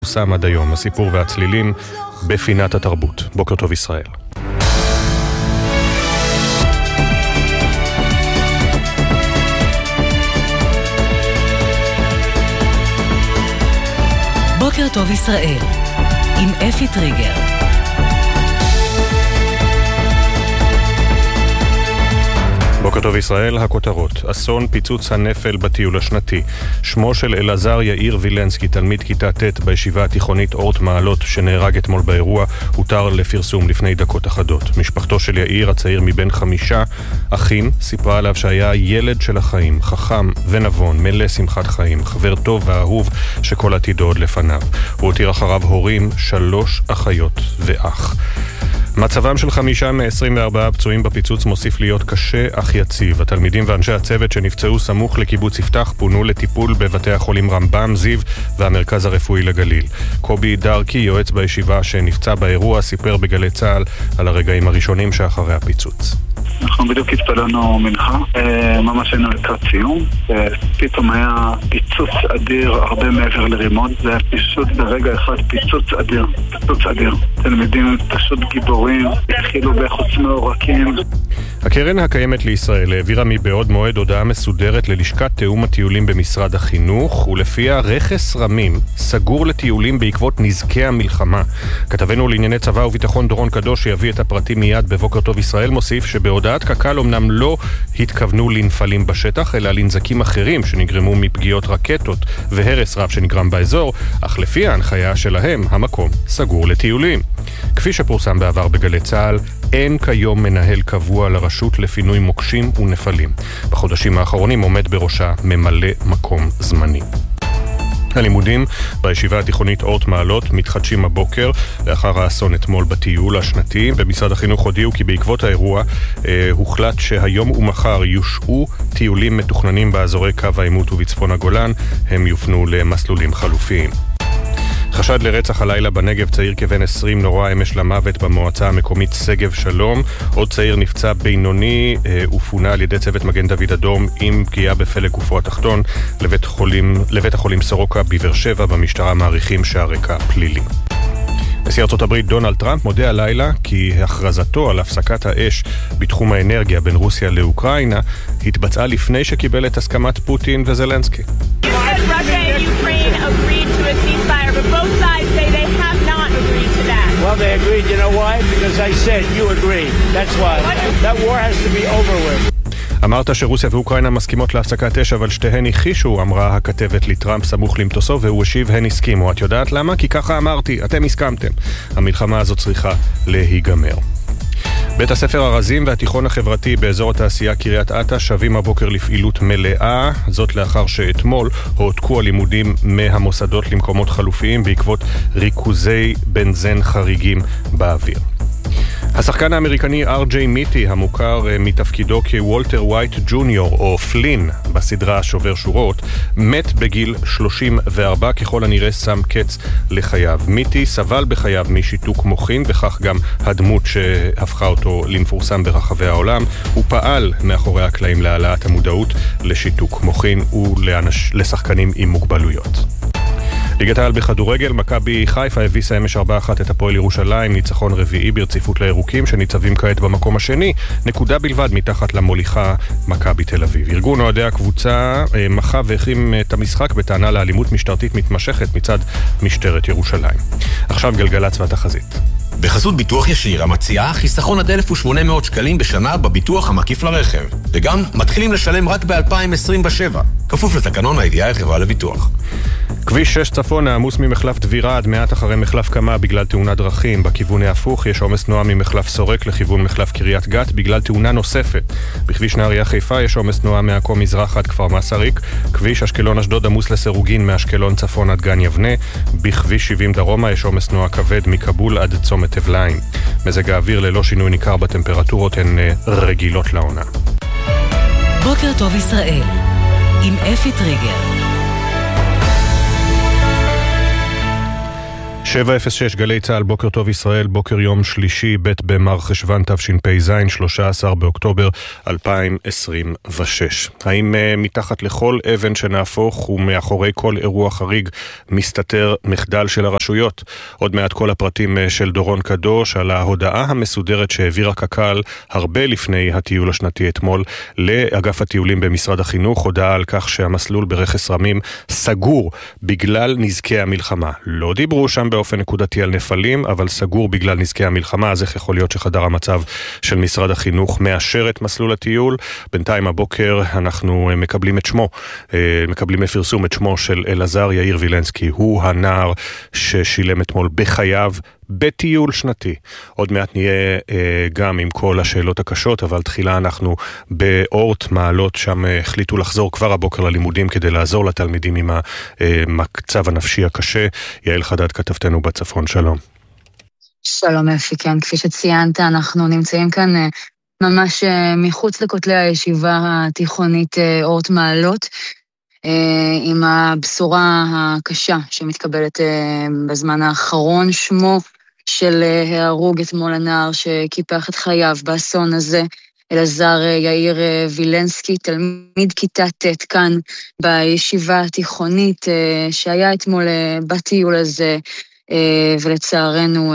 פורסם עד היום, הסיפור והצלילים בפינת התרבות. בוקר טוב ישראל. בוקר טוב ישראל, עם אפי טריגר. בוקר טוב ישראל, הכותרות. אסון פיצוץ הנפל בטיול השנתי. שמו של אלעזר יאיר וילנסקי, תלמיד כיתה ט' בישיבה התיכונית אורט מעלות, שנהרג אתמול באירוע, הותר לפרסום לפני דקות אחדות. משפחתו של יאיר, הצעיר מבין 5 אחים, סיפרה עליו שהיה ילד של החיים, חכם ונבון, מלא שמחת חיים, חבר טוב ואהוב שכל עתידו עוד לפניו. הוא הותיר אחריו הורים, 3 אחיות ואח. מצבם של 5 מ-24 פצועים בפיצוץ מוסיף להיות קשה אך יציב. התלמידים ואנשי הצוות שנפצעו סמוך לקיבוץ יפתח פונו לטיפול בבתי החולים רמב"ם, זיו והמרכז הרפואי לגליל. קובי דרקי, יועץ בישיבה שנפצע באירוע, סיפר בגלי צה"ל על הרגעים הראשונים שאחרי הפיצוץ. אנחנו בדיוק התפללנו מנחה, ממש היינו לקראת סיום, פתאום היה פיצוץ אדיר הרבה מעבר לרימון. זה היה פשוט ברגע אחד פיצוץ אדיר. תלמידים פשוט גיבורים, התחילו בחוץ מעורקים. הקרן הקיימת לישראל העבירה מבעוד מועד הודעה מסודרת ללשכת תאום הטיולים במשרד החינוך, ולפיה רכס רמים סגור לטיולים בעקבות נזקי המלחמה. כתבנו לענייני צבא וביטחון דורון קדוש, שיביא את הפרטים מיד בבוקר טוב ישראל, מוסיף שבהודעת קק"ל אמנם לא התכוונו לנפלים בשטח, אלא לנזקים אחרים שנגרמו מפגיעות רקטות והרס רב שנגרם באזור, אך לפי ההנחיה שלהם המקום סגור לטיולים. כפי שפורסם בעבר בגלי צה"ל, אין כיום מנהל קבוע לרשות לפינוי מוקשים ונפלים. בחודשים האחרונים עומד בראשה ממלא מקום זמני. הלימודים בישיבה התיכונית אורט מעלות מתחדשים הבוקר לאחר האסון אתמול בטיול השנתי. במשרד החינוך הודיעו כי בעקבות האירוע הוחלט שהיום ומחר יושעו טיולים מתוכננים באזורי קו העימות ובצפון הגולן, הם יופנו למסלולים חלופיים. חשד לרצח הלילה בנגב, צעיר כבן 20 נורא אמש למוות במועצה המקומית שגב שלום. עוד צעיר נפצע בינוני ופונה על ידי צוות מגן דוד אדום עם פגיעה בפלג גופו התחתון לבית החולים סורוקה בבאר שבע. במשטרה מעריכים שהרקע פלילי. נשיא ארצות הברית דונלד טראמפ מודה הלילה כי הכרזתו על הפסקת האש בתחום האנרגיה בין רוסיה לאוקראינה התבצעה לפני שקיבל את הסכמת פוטין וזלנסקי. Well, they agreed. You know why? Because I said you agreed. That's why. That war has to be over with. אמרת שרוסיה ואוקראינה מסכימות להפסקת אש, אבל שתיהן הכחישו, אמרה הכתבת לטראמפ סמוך למטוסו, והוא השיב, הן הסכימו. את יודעת למה? כי ככה אמרתי, אתם הסכמתם. המלחמה הזאת צריכה להיגמר. בית הספר הרזים והתיכון החברתי באזור התעשייה קריית אתא שבים הבוקר לפעילות מלאה, זאת לאחר שאתמול הועתקו הלימודים מהמוסדות למקומות חלופיים בעקבות ריכוזי בנזן חריגים באוויר. השחקן האמריקני אר.ג'יי מיטי, המוכר מתפקידו כוולטר ווייט ג'וניור או פלין בסדרה שובר שורות, מת בגיל 34, ככל הנראה שם קץ לחייו. מיטי סבל בחייו משיתוק מוחין, וכך גם הדמות שהפכה אותו למפורסם ברחבי העולם. הוא פעל מאחורי הקלעים להעלאת המודעות לשיתוק מוחין ולשחקנים עם מוגבלויות. ליגת העל בכדורגל, מכבי חיפה הביסה אמש 4-1 את הפועל ירושלים, ניצחון רביעי ברציפות לירוקים שניצבים כעת במקום השני, נקודה בלבד מתחת למוליכה מכבי תל אביב. ארגון אוהדי הקבוצה מחה והחרים את המשחק בטענה לאלימות משטרתית מתמשכת מצד משטרת ירושלים. עכשיו גלגלצ והתחזית. בחסות ביטוח ישיר המציעה חיסכון עד 1,800 שקלים בשנה בביטוח המקיף לרכב, וגם מתחילים לשלם רק ב-2027, כפוף לתקנון הידיעה החברה לביטוח. כביש 6 צפון העמוס ממחלף דבירה עד מעט אחרי מחלף קמה בגלל תאונת דרכים. בכיוון ההפוך יש עומס תנועה ממחלף סורק לכיוון מחלף קריית גת בגלל תאונה נוספת. בכביש נהריה חיפה יש עומס תנועה מעכו מזרח עד כפר מסריק. כביש אשקלון אשדוד עמוס לסירוגין מאשקלון צפון עד גן יבנה. בכביש 70 דרומה יש עומס תנועה כבד מכבול עד צומת אבליים. מזג האוויר ללא שינוי ניכר בטמפרטורות, הן רגילות לעונה. בוקר טוב ישראל עם אפי טריגר. 706 גלי צהל, בוקר טוב ישראל, בוקר יום שלישי, ב' במר חשוון תשפ"ז, 13 באוקטובר 2026. האם מתחת לכל אבן שנהפוך ומאחורי כל אירוע חריג מסתתר מחדל של הרשויות? עוד מעט כל הפרטים של דורון קדוש על ההודעה המסודרת שהעבירה קק"ל הרבה לפני הטיול השנתי אתמול לאגף הטיולים במשרד החינוך, הודעה על כך שהמסלול ברכס רמים סגור בגלל נזקי המלחמה. לא דיברו שם באופן נקודתי על נפלים, אבל סגור בגלל נזקי המלחמה. אז איך יכול להיות שחדר המצב של משרד החינוך מאשר את מסלול הטיול? בינתיים הבוקר אנחנו מקבלים בפרסום את שמו של אלעזר יאיר וילנסקי. הוא הנער ששילם אתמול בחייו בטיול שנתי. עוד מעט נהיה גם עם כל השאלות הקשות, אבל תחילה אנחנו באורט מעלות, שם החליטו לחזור כבר הבוקר ללימודים כדי לעזור לתלמידים עם המצב הנפשי הקשה. יעל חדד כתבתנו בצפון, שלום. שלום אפי, כן, כפי שציינת, אנחנו נמצאים כאן ממש מחוץ לכותלי הישיבה התיכונית אורט מעלות, עם הבשורה הקשה שמתקבלת בזמן האחרון. שמו של ההרוג אתמול הנער שקיפח את חייו באסון הזה, אלעזר יאיר וילנסקי, תלמיד כיתה ט' כאן בישיבה התיכונית, שהיה אתמול בטיול הזה, ולצערנו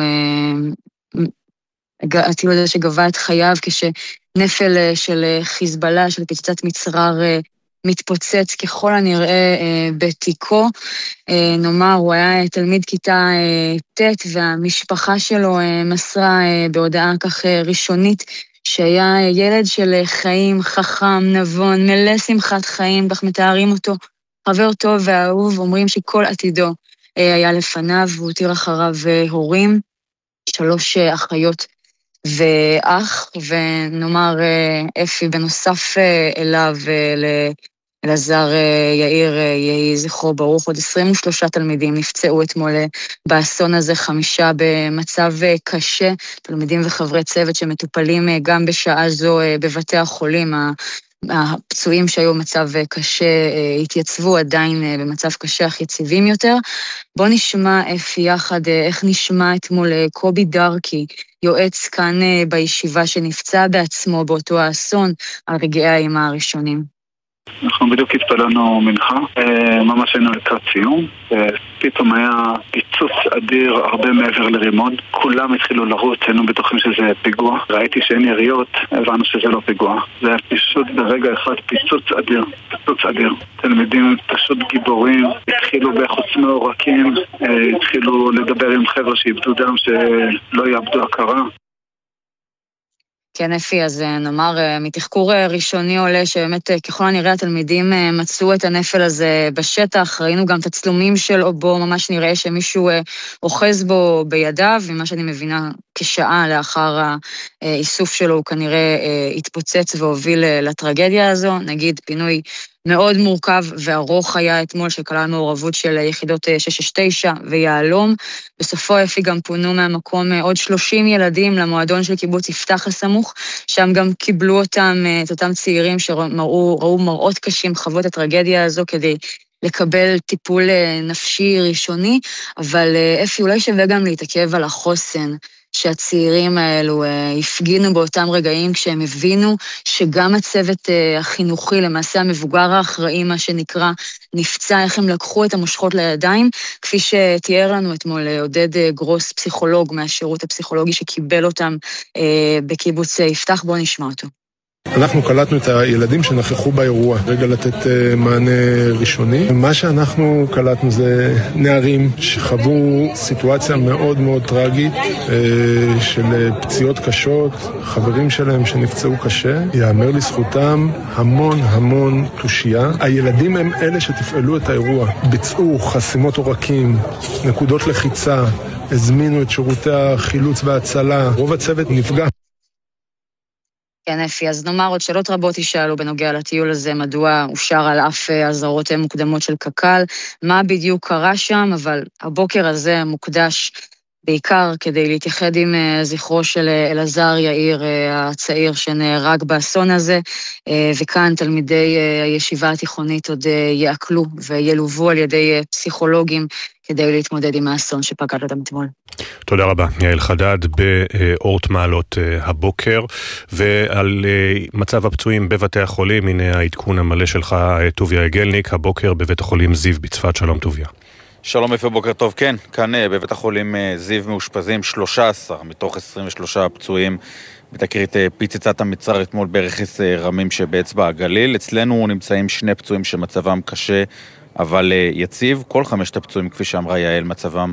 הטיול הזה שגבה את חייו כשנפל של חיזבאללה, של פצצת מצרר, מתפוצץ ככל הנראה בתיקו. נאמר, הוא היה תלמיד כיתה ט' והמשפחה שלו מסרה בהודעה כך ראשונית שהיה ילד של חיים, חכם, נבון, מלא שמחת חיים, כך מתארים אותו, חבר טוב ואהוב, אומרים שכל עתידו היה לפניו, והוא הותיר אחריו הורים, 3 אחיות ואח, ונאמר אפי בנוסף אליו אלעזר יאיר יהי זכרו ברוך, עוד 23 תלמידים נפצעו אתמול באסון הזה, 5 במצב קשה, תלמידים וחברי צוות שמטופלים גם בשעה זו בבתי החולים. הפצועים שהיו במצב קשה התייצבו עדיין במצב קשה אך יציבים יותר. בוא נשמע אפי יחד איך נשמע אתמול קובי דרקי, יועץ כאן בישיבה שנפצע בעצמו באותו האסון, על רגעי האימה הראשונים. אנחנו בדיוק התפללנו מנחה, ממש היינו לקראת סיום, פתאום היה פיצוץ אדיר הרבה מעבר לרימון, כולם התחילו לרוץ, היינו בטוחים שזה פיגוע, ראיתי שאין יריות, הבנו שזה לא פיגוע, זה היה פשוט ברגע אחד פיצוץ אדיר, תלמידים פשוט גיבורים, התחילו בחוצמי עורקים, התחילו לדבר עם חבר'ה שאיבדו דם שלא יאבדו הכרה. כן אפי, אז נאמר, מתחקור ראשוני עולה שבאמת ככל הנראה התלמידים מצאו את הנפל הזה בשטח, ראינו גם את הצלומים שלו בו, ממש נראה שמישהו אוחז בו בידיו, ומה שאני מבינה כשעה לאחר האיסוף שלו הוא כנראה התפוצץ והוביל לטרגדיה הזו. נגיד פינוי מאוד מורכב וארוך היה אתמול, שכלל מעורבות של יחידות 669 ויעלום. בסופו אפי גם פונו מהמקום עוד 30 ילדים למועדון של קיבוץ יפתח הסמוך, שם גם קיבלו את אותם צעירים שראו מראות קשים, חוו את הטרגדיה הזו כדי לקבל טיפול נפשי ראשוני. אבל אפי, אולי שווה גם להתעכב על החוסן שהצעירים האלו הפגינו באותם רגעים, כשהם הבינו שגם הצוות החינוכי, למעשה המבוגר האחראי, מה שנקרא, נפצע, איך הם לקחו את המושכות לידיים, כפי שתיאר לנו אתמול עודד גרוס, פסיכולוג מהשירות הפסיכולוגי שקיבל אותם בקיבוץ יפתח. בואו נשמע אותו. אנחנו קלטנו את הילדים שנכחו באירוע, רגע לתת מענה ראשוני. מה שאנחנו קלטנו זה נערים שחוו סיטואציה מאוד מאוד טרגית של פציעות קשות, חברים שלהם שנפצעו קשה. יאמר לזכותם המון תושייה. הילדים הם אלה שתפעלו את האירוע, ביצעו חסימות עורקים, נקודות לחיצה, הזמינו את שירותי החילוץ וההצלה. רוב הצוות נפגע. כן אפי, אז נאמר עוד שאלות רבות ישאלו בנוגע לטיול הזה, מדוע אושר על אף הזרות מוקדמות של קק"ל, מה בדיוק קרה שם, אבל הבוקר הזה מוקדש בעיקר כדי להתייחד עם זכרו של אלעזר יאיר, הצעיר שנהרג באסון הזה, וכאן תלמידי הישיבה התיכונית עוד יעקלו וילובו על ידי פסיכולוגים כדי להתמודד עם האסון שפקד אותם אתמול. תודה רבה. יעל חדד באורט מעלות הבוקר, ועל מצב הפצועים בבתי החולים, הנה העדכון המלא שלך, טוביה יגלניק, הבוקר בבית החולים זיו בצפת. שלום טוביה. שלום יפה, בוקר טוב. כן, כאן בבית החולים זיו מאושפזים 13 מתוך 23 פצועים בתקרית פיצצת המצר אתמול ברכס רמים שבאצבע הגליל. אצלנו נמצאים 2 פצועים שמצבם קשה אבל יציב. כל 5 הפצועים, כפי שאמרה יעל, מצבם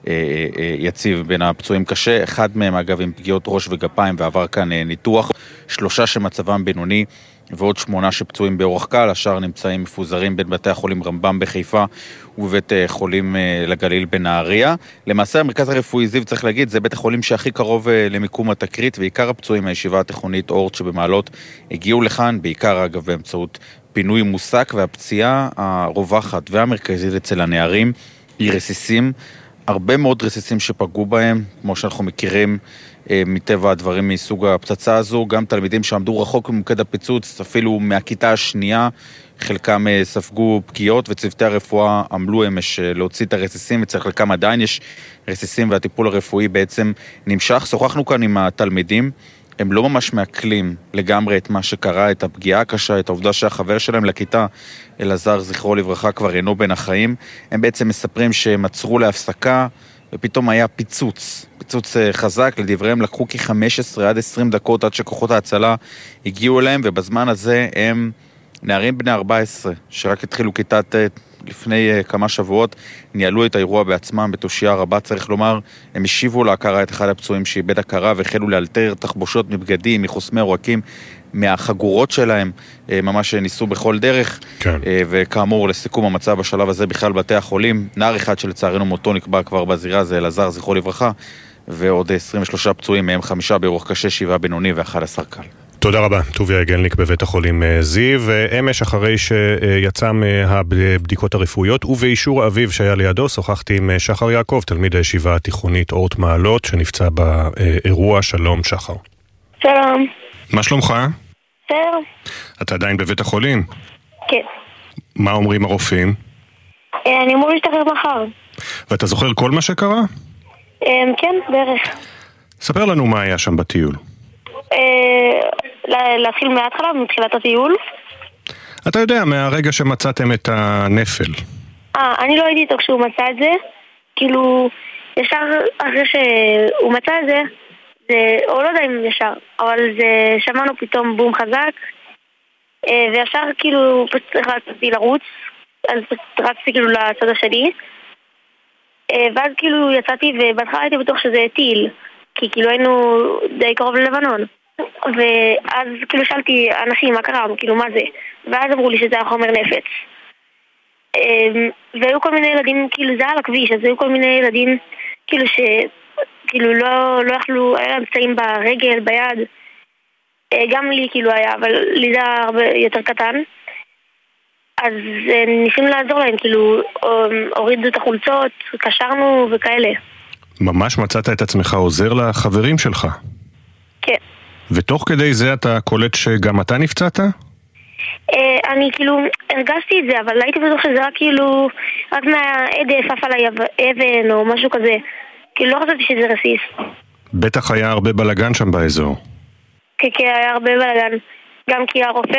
יציב. בין הפצועים קשה, 1 מהם אגב עם פגיעות ראש וגפיים ועבר כאן ניתוח, 3 שמצבם בינוני ועוד 8 שפצועים באורח קל. השאר נמצאים מפוזרים בין בתי החולים רמב"ם בחיפה ובית חולים לגליל בנהריה. למעשה המרכז הרפואי זיו, צריך להגיד, זה בית החולים שהכי קרוב למיקום התקרית, ועיקר הפצועים מהישיבה התיכונית אורט שבמעלות הגיעו לכאן, בעיקר אגב באמצעות פינוי מוסק, והפציעה הרווחת והמרכזית אצל הנערים היא רסיסים, הרבה מאוד רסיסים שפגעו בהם, כמו שאנחנו מכירים מטבע הדברים מסוג הפצצה הזו. גם תלמידים שעמדו רחוק ממוקד הפיצוץ, אפילו מהכיתה השנייה, חלקם ספגו פגיעות, וצוותי הרפואה עמלו אמש להוציא את הרסיסים, אצל חלקם עדיין יש רסיסים והטיפול הרפואי בעצם נמשך. שוחחנו כאן עם התלמידים, הם לא ממש מעכלים לגמרי את מה שקרה, את הפגיעה הקשה, את העובדה שהחבר שלהם לכיתה, אלעזר זכרו לברכה, כבר אינו בין החיים. הם בעצם מספרים שהם עצרו להפסקה, ופתאום היה פיצוץ חזק. לדבריהם לקחו כ-15 עד 20 דקות עד שכוחות ההצלה הגיעו אליהם, ובזמן הזה הם נערים בני 14, שרק התחילו כיתה ט' לפני כמה שבועות, ניהלו את האירוע בעצמם בתושייה רבה, צריך לומר. הם השיבו להכרה את אחד הפצועים שאיבד הכרה, והחלו לאלתר תחבושות מבגדים, מחוסמי עורקים, מהחגורות שלהם, ממש ניסו בכל דרך. כן. וכאמור, לסיכום המצב בשלב הזה בכלל בתי החולים, נער אחד שלצערנו מותו נקבע כבר בזירה, זה אלעזר זכרו לברכה, ועוד 23 פצועים, מהם 5 באורח קשה, 7 בינוני ו11 קל. תודה רבה, טוביה יגלניק בבית החולים זיו. אמש אחרי שיצא מהבדיקות הרפואיות ובאישור אביו שהיה לידו, שוחחתי עם שחר יעקב, תלמיד הישיבה התיכונית אורט מעלות, שנפצע באירוע. שלום שחר. שלום. מה שלומך? בסדר. אתה עדיין בבית החולים? כן. מה אומרים הרופאים? אני אמור להשתחרר מחר. ואתה זוכר כל מה שקרה? כן, בערך. ספר לנו מה היה שם בטיול. להתחיל מההתחלה, מתחילת הטיול. אתה יודע, מהרגע שמצאתם את הנפל. אני לא הייתי איתו כשהוא מצא את זה. כאילו, ישר אחרי שהוא מצא את זה, או לא יודע אם ישר, אבל שמענו פתאום בום חזק, וישר כאילו פשוט רציתי לרוץ, אז רצתי כאילו לצד השני, ואז כאילו יצאתי, ובהתחלה הייתי בטוח שזה טיל, כי כאילו היינו די קרוב ללבנון. ואז כאילו שאלתי אנשים מה קרה, כאילו מה זה, ואז אמרו לי שזה היה חומר נפץ. והיו כל מיני ילדים, כאילו זה על הכביש, אז היו כל מיני ילדים כאילו כאילו לא יכלו, היה להם פצעים ברגל, ביד. גם לי כאילו היה, אבל לי זה הרבה יותר קטן. אז ניסינו לעזור להם, כאילו הורידו את החולצות, קשרנו וכאלה. ממש מצאת את עצמך עוזר לחברים שלך? כן. ותוך כדי זה אתה קולט שגם אתה נפצעת? אני כאילו הרגשתי את זה, אבל הייתי בטוח שזה רק כאילו, רק מהעדף עף עליי אבן או משהו כזה. כאילו לא חשבתי שזה רסיס. בטח היה הרבה בלגן שם באזור. כן, היה הרבה בלגן. גם כי הרופא,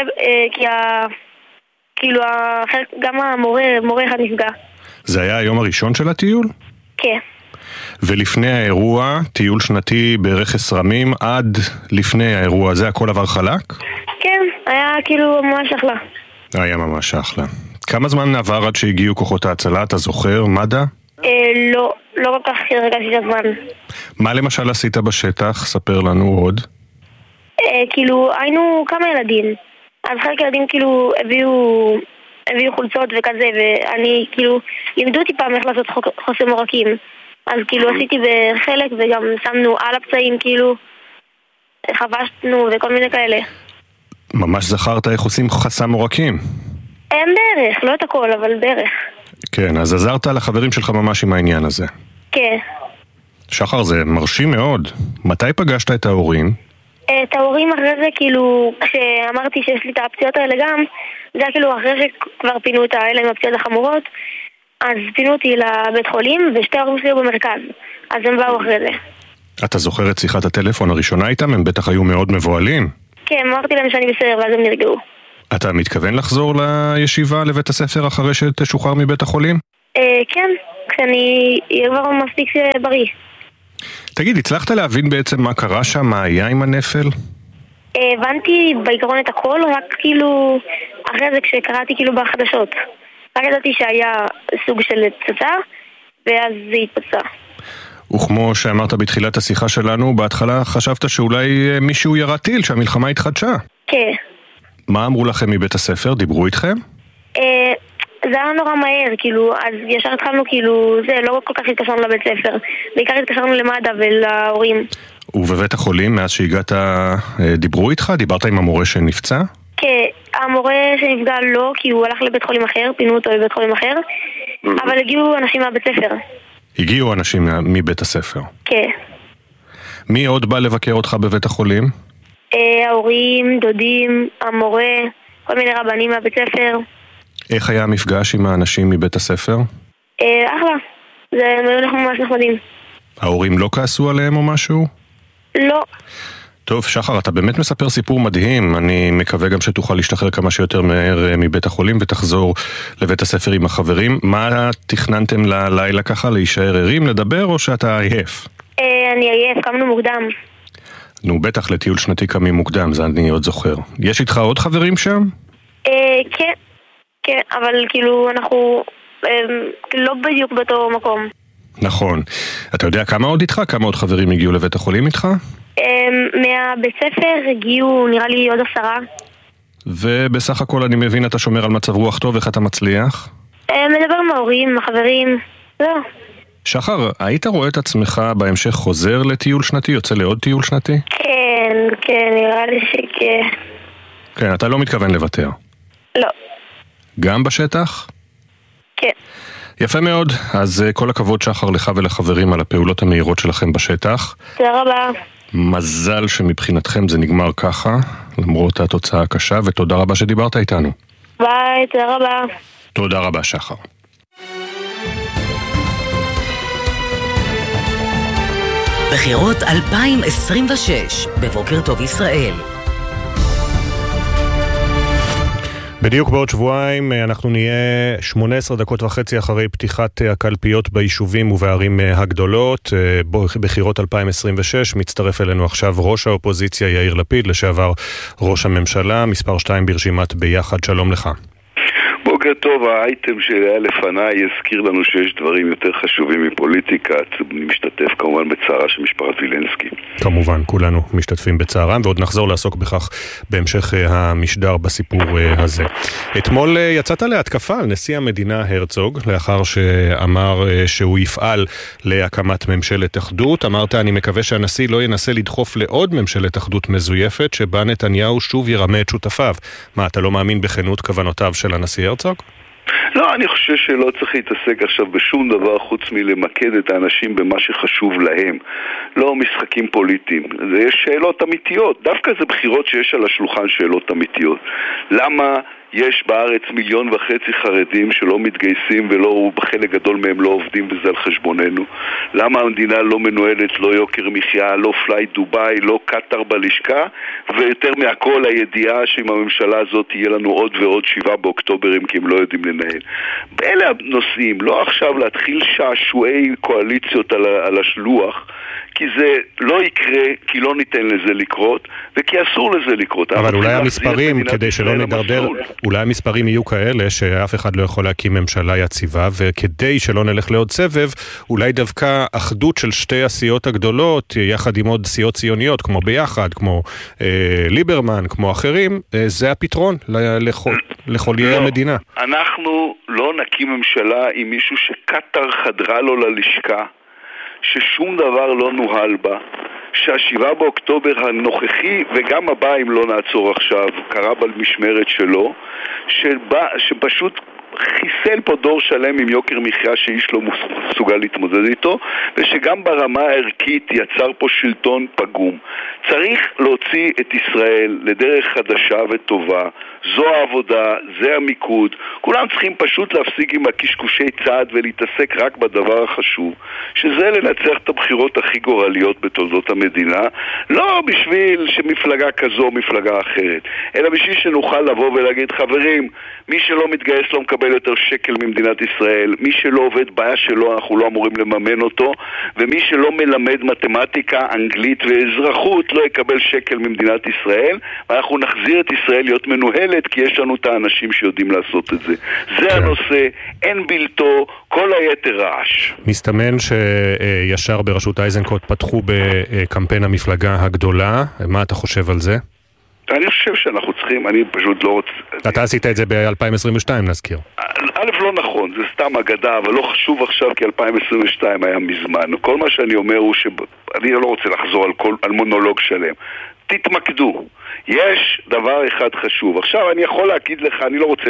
כאילו גם המורה אחד נפגע. זה היה היום הראשון של הטיול? כן. ולפני האירוע, טיול שנתי ברכס רמים, עד לפני האירוע הזה הכל עבר חלק? כן, היה כאילו ממש אחלה. היה ממש אחלה. כמה זמן עבר עד שהגיעו כוחות ההצלה, אתה זוכר? מד"א? לא כל כך הרגשתי את הזמן. מה למשל עשית בשטח? ספר לנו עוד. כאילו היינו כמה ילדים, אז חלק ילדים כאילו הביאו חולצות וכזה, ואני כאילו לימדו אותי פעם איך לעשות חוסם עורקים, אז כאילו עשיתי בחלק וגם שמנו על הפצעים, כאילו חבשנו וכל מיני כאלה. ממש זכרת איך עושים חסם עורקים? אין דרך, לא את הכל, אבל דרך. כן, אז עזרת לחברים שלך ממש עם העניין הזה. כן. שחר, זה מרשים מאוד. מתי פגשת את ההורים? את ההורים אחרי זה, כאילו, כשאמרתי שיש לי את האפציות האלה גם, זה היה כאילו אחרי שכבר פינו את האלה עם האפציות החמורות, אז פינו אותי לבית חולים, ושתי ההורים שלי במרכז. אז הם באו אחרי זה. אתה זוכר את שיחת הטלפון הראשונה איתם? הם בטח היו מאוד מבועלים. כן, אמרתי להם שאני בסדר, ואז הם נרגעו. אתה מתכוון לחזור לישיבה לבית הספר אחרי שתשוחרר מבית החולים? כן, כשאני אהיה כבר מספיק בריא. תגיד, הצלחת להבין בעצם מה קרה שם, מה היה עם הנפל? הבנתי בעיקרון את הכל, רק כאילו אחרי זה כשקראתי כאילו בחדשות. רק ידעתי שהיה סוג של פצצה, ואז זה התפצע. וכמו שאמרת בתחילת השיחה שלנו, בהתחלה חשבת שאולי מישהו ירה טיל, שהמלחמה התחדשה. כן. מה אמרו לכם מבית הספר? דיברו איתכם? זה היה נורא מהר, כאילו, אז ישר התחלנו, כאילו, זה, לא כל כך התקשרנו לבית ספר. בעיקר התקשרנו למד"א ולהורים. ובבית החולים, מאז שהגעת, דיברו איתך? דיברת עם המורה שנפצע? כן, המורה שנפגע לא, כי הוא הלך לבית חולים אחר, פינו אותו לבית חולים אחר, אבל הגיעו אנשים מהבית ספר. הגיעו אנשים מבית הספר? כן. מי עוד בא לבקר אותך בבית החולים? ההורים, דודים, המורה, כל מיני רבנים מהבית ספר. איך היה המפגש עם האנשים מבית הספר? אחלה, זה היו ממש נחמדים. ההורים לא כעסו עליהם או משהו? לא. טוב, שחר, אתה באמת מספר סיפור מדהים. אני מקווה גם שתוכל להשתחרר כמה שיותר מהר מבית החולים ותחזור לבית הספר עם החברים. מה תכננתם ללילה ככה? להישאר ערים, לדבר, או שאתה עייף? אני עייף, קמנו מוקדם. נו, בטח לטיול שנתי קמים מוקדם, זה אני עוד זוכר. יש איתך עוד חברים שם? כן, כן, אבל כאילו אנחנו לא בדיוק באותו מקום. נכון. אתה יודע כמה עוד איתך? כמה עוד חברים הגיעו לבית החולים איתך? מהבית ספר הגיעו נראה לי עוד 10. ובסך הכל אני מבין אתה שומר על מצב רוח טוב, איך אתה מצליח? מדבר עם ההורים, עם החברים, לא. שחר, היית רואה את עצמך בהמשך חוזר לטיול שנתי? יוצא לעוד טיול שנתי? כן, כן, נראה לי שכן. כן, אתה לא מתכוון לוותר? לא. גם בשטח? כן. יפה מאוד, אז כל הכבוד שחר לך ולחברים על הפעולות המהירות שלכם בשטח. תודה רבה. מזל שמבחינתכם זה נגמר ככה, למרות התוצאה הקשה, ותודה רבה שדיברת איתנו. ביי, תודה רבה. תודה רבה שחר. בחירות 2026 בבוקר טוב ישראל. בדיוק בעוד שבועיים אנחנו נהיה 18 דקות וחצי אחרי פתיחת הקלפיות ביישובים ובערים הגדולות. בחירות 2026 מצטרף אלינו עכשיו ראש האופוזיציה יאיר לפיד, לשעבר ראש הממשלה, מספר 2 ברשימת ביחד. שלום לך. בוקר טוב, האייטם שהיה לפניי יזכיר לנו שיש דברים יותר חשובים מפוליטיקה. אני משתתף כמובן בצערה של משפחת וילנסקי. כמובן, כולנו משתתפים בצערם, ועוד נחזור לעסוק בכך בהמשך המשדר בסיפור הזה. אתמול יצאת להתקפה על נשיא המדינה הרצוג, לאחר שאמר שהוא יפעל להקמת ממשלת אחדות. אמרת, אני מקווה שהנשיא לא ינסה לדחוף לעוד ממשלת אחדות מזויפת, שבה נתניהו שוב ירמה את שותפיו. מה, אתה לא מאמין בכנות כוונותיו של הנשיא הרצוג? לא, אני חושב שלא צריך להתעסק עכשיו בשום דבר חוץ מלמקד את האנשים במה שחשוב להם. לא משחקים פוליטיים. יש שאלות אמיתיות. דווקא זה בחירות שיש על השולחן שאלות אמיתיות. למה יש בארץ 1.5 מיליון חרדים שלא מתגייסים ולא, בחלק גדול מהם לא עובדים וזה על חשבוננו? למה המדינה לא מנוהלת, לא יוקר מחיה, לא פלייט דוביי, לא קטר בלשכה, ויותר מהכל הידיעה שעם הממשלה הזאת תהיה לנו עוד ועוד 7 באוקטוברים כי הם לא יודעים לנהל. באלה הנושאים, לא עכשיו להתחיל שעשועי קואליציות על השלוח, כי זה לא יקרה, כי לא ניתן לזה לקרות, וכי אסור לזה לקרות. אבל אולי המספרים, כדי שלא נדרדר, אולי המספרים יהיו כאלה שאף אחד לא יכול להקים ממשלה יציבה, וכדי שלא נלך לעוד סבב, אולי דווקא אחדות של שתי הסיעות הגדולות, יחד עם עוד סיעות ציוניות, כמו ביחד, כמו ליברמן, כמו אחרים, זה הפתרון לכל יהיה המדינה. אנחנו לא נקים ממשלה עם מישהו שקטר חדרה לו ללשכה, ששום דבר לא נוהל בה, שה7 באוקטובר הנוכחי וגם הבא אם לא נעצור עכשיו קרה במשמרת שלו, שפשוט חיסל פה דור שלם עם יוקר מחיה שאיש לא מסוגל להתמודד איתו, ושגם ברמה הערכית יצר פה שלטון פגום. צריך להוציא את ישראל לדרך חדשה וטובה. זו העבודה, זה המיקוד. כולם צריכים פשוט להפסיק עם הקשקושי צעד ולהתעסק רק בדבר החשוב, שזה לנצח את הבחירות הכי גורליות בתולדות המדינה, לא בשביל שמפלגה כזו או מפלגה אחרת, אלא בשביל שנוכל לבוא ולהגיד, חברים, מי שלא מתגייס לא מקבל יותר שקל ממדינת ישראל, מי שלא עובד בעיה שלו אנחנו לא אמורים לממן אותו, ומי שלא מלמד מתמטיקה, אנגלית ואזרחות לא יקבל שקל ממדינת ישראל, ואנחנו נחזיר את ישראל להיות מנוהלת, כי יש לנו את האנשים שיודעים לעשות את זה. זה הנושא, אין בלתו, כל היתר רעש. מסתמן שישר בראשות איזנקוט פתחו בקמפיין המפלגה הגדולה. מה אתה חושב על זה? אני חושב שאנחנו צריכים, אני פשוט לא רוצה... אתה עשית את זה ב-2022, נזכיר. א', לא נכון, זה סתם אגדה, אבל לא חשוב עכשיו, כי 2022 היה מזמן. כל מה שאני אומר הוא שאני לא רוצה לחזור על מונולוג שלם. תתמקדו. יש דבר אחד חשוב. עכשיו אני יכול להגיד לך, אני לא רוצה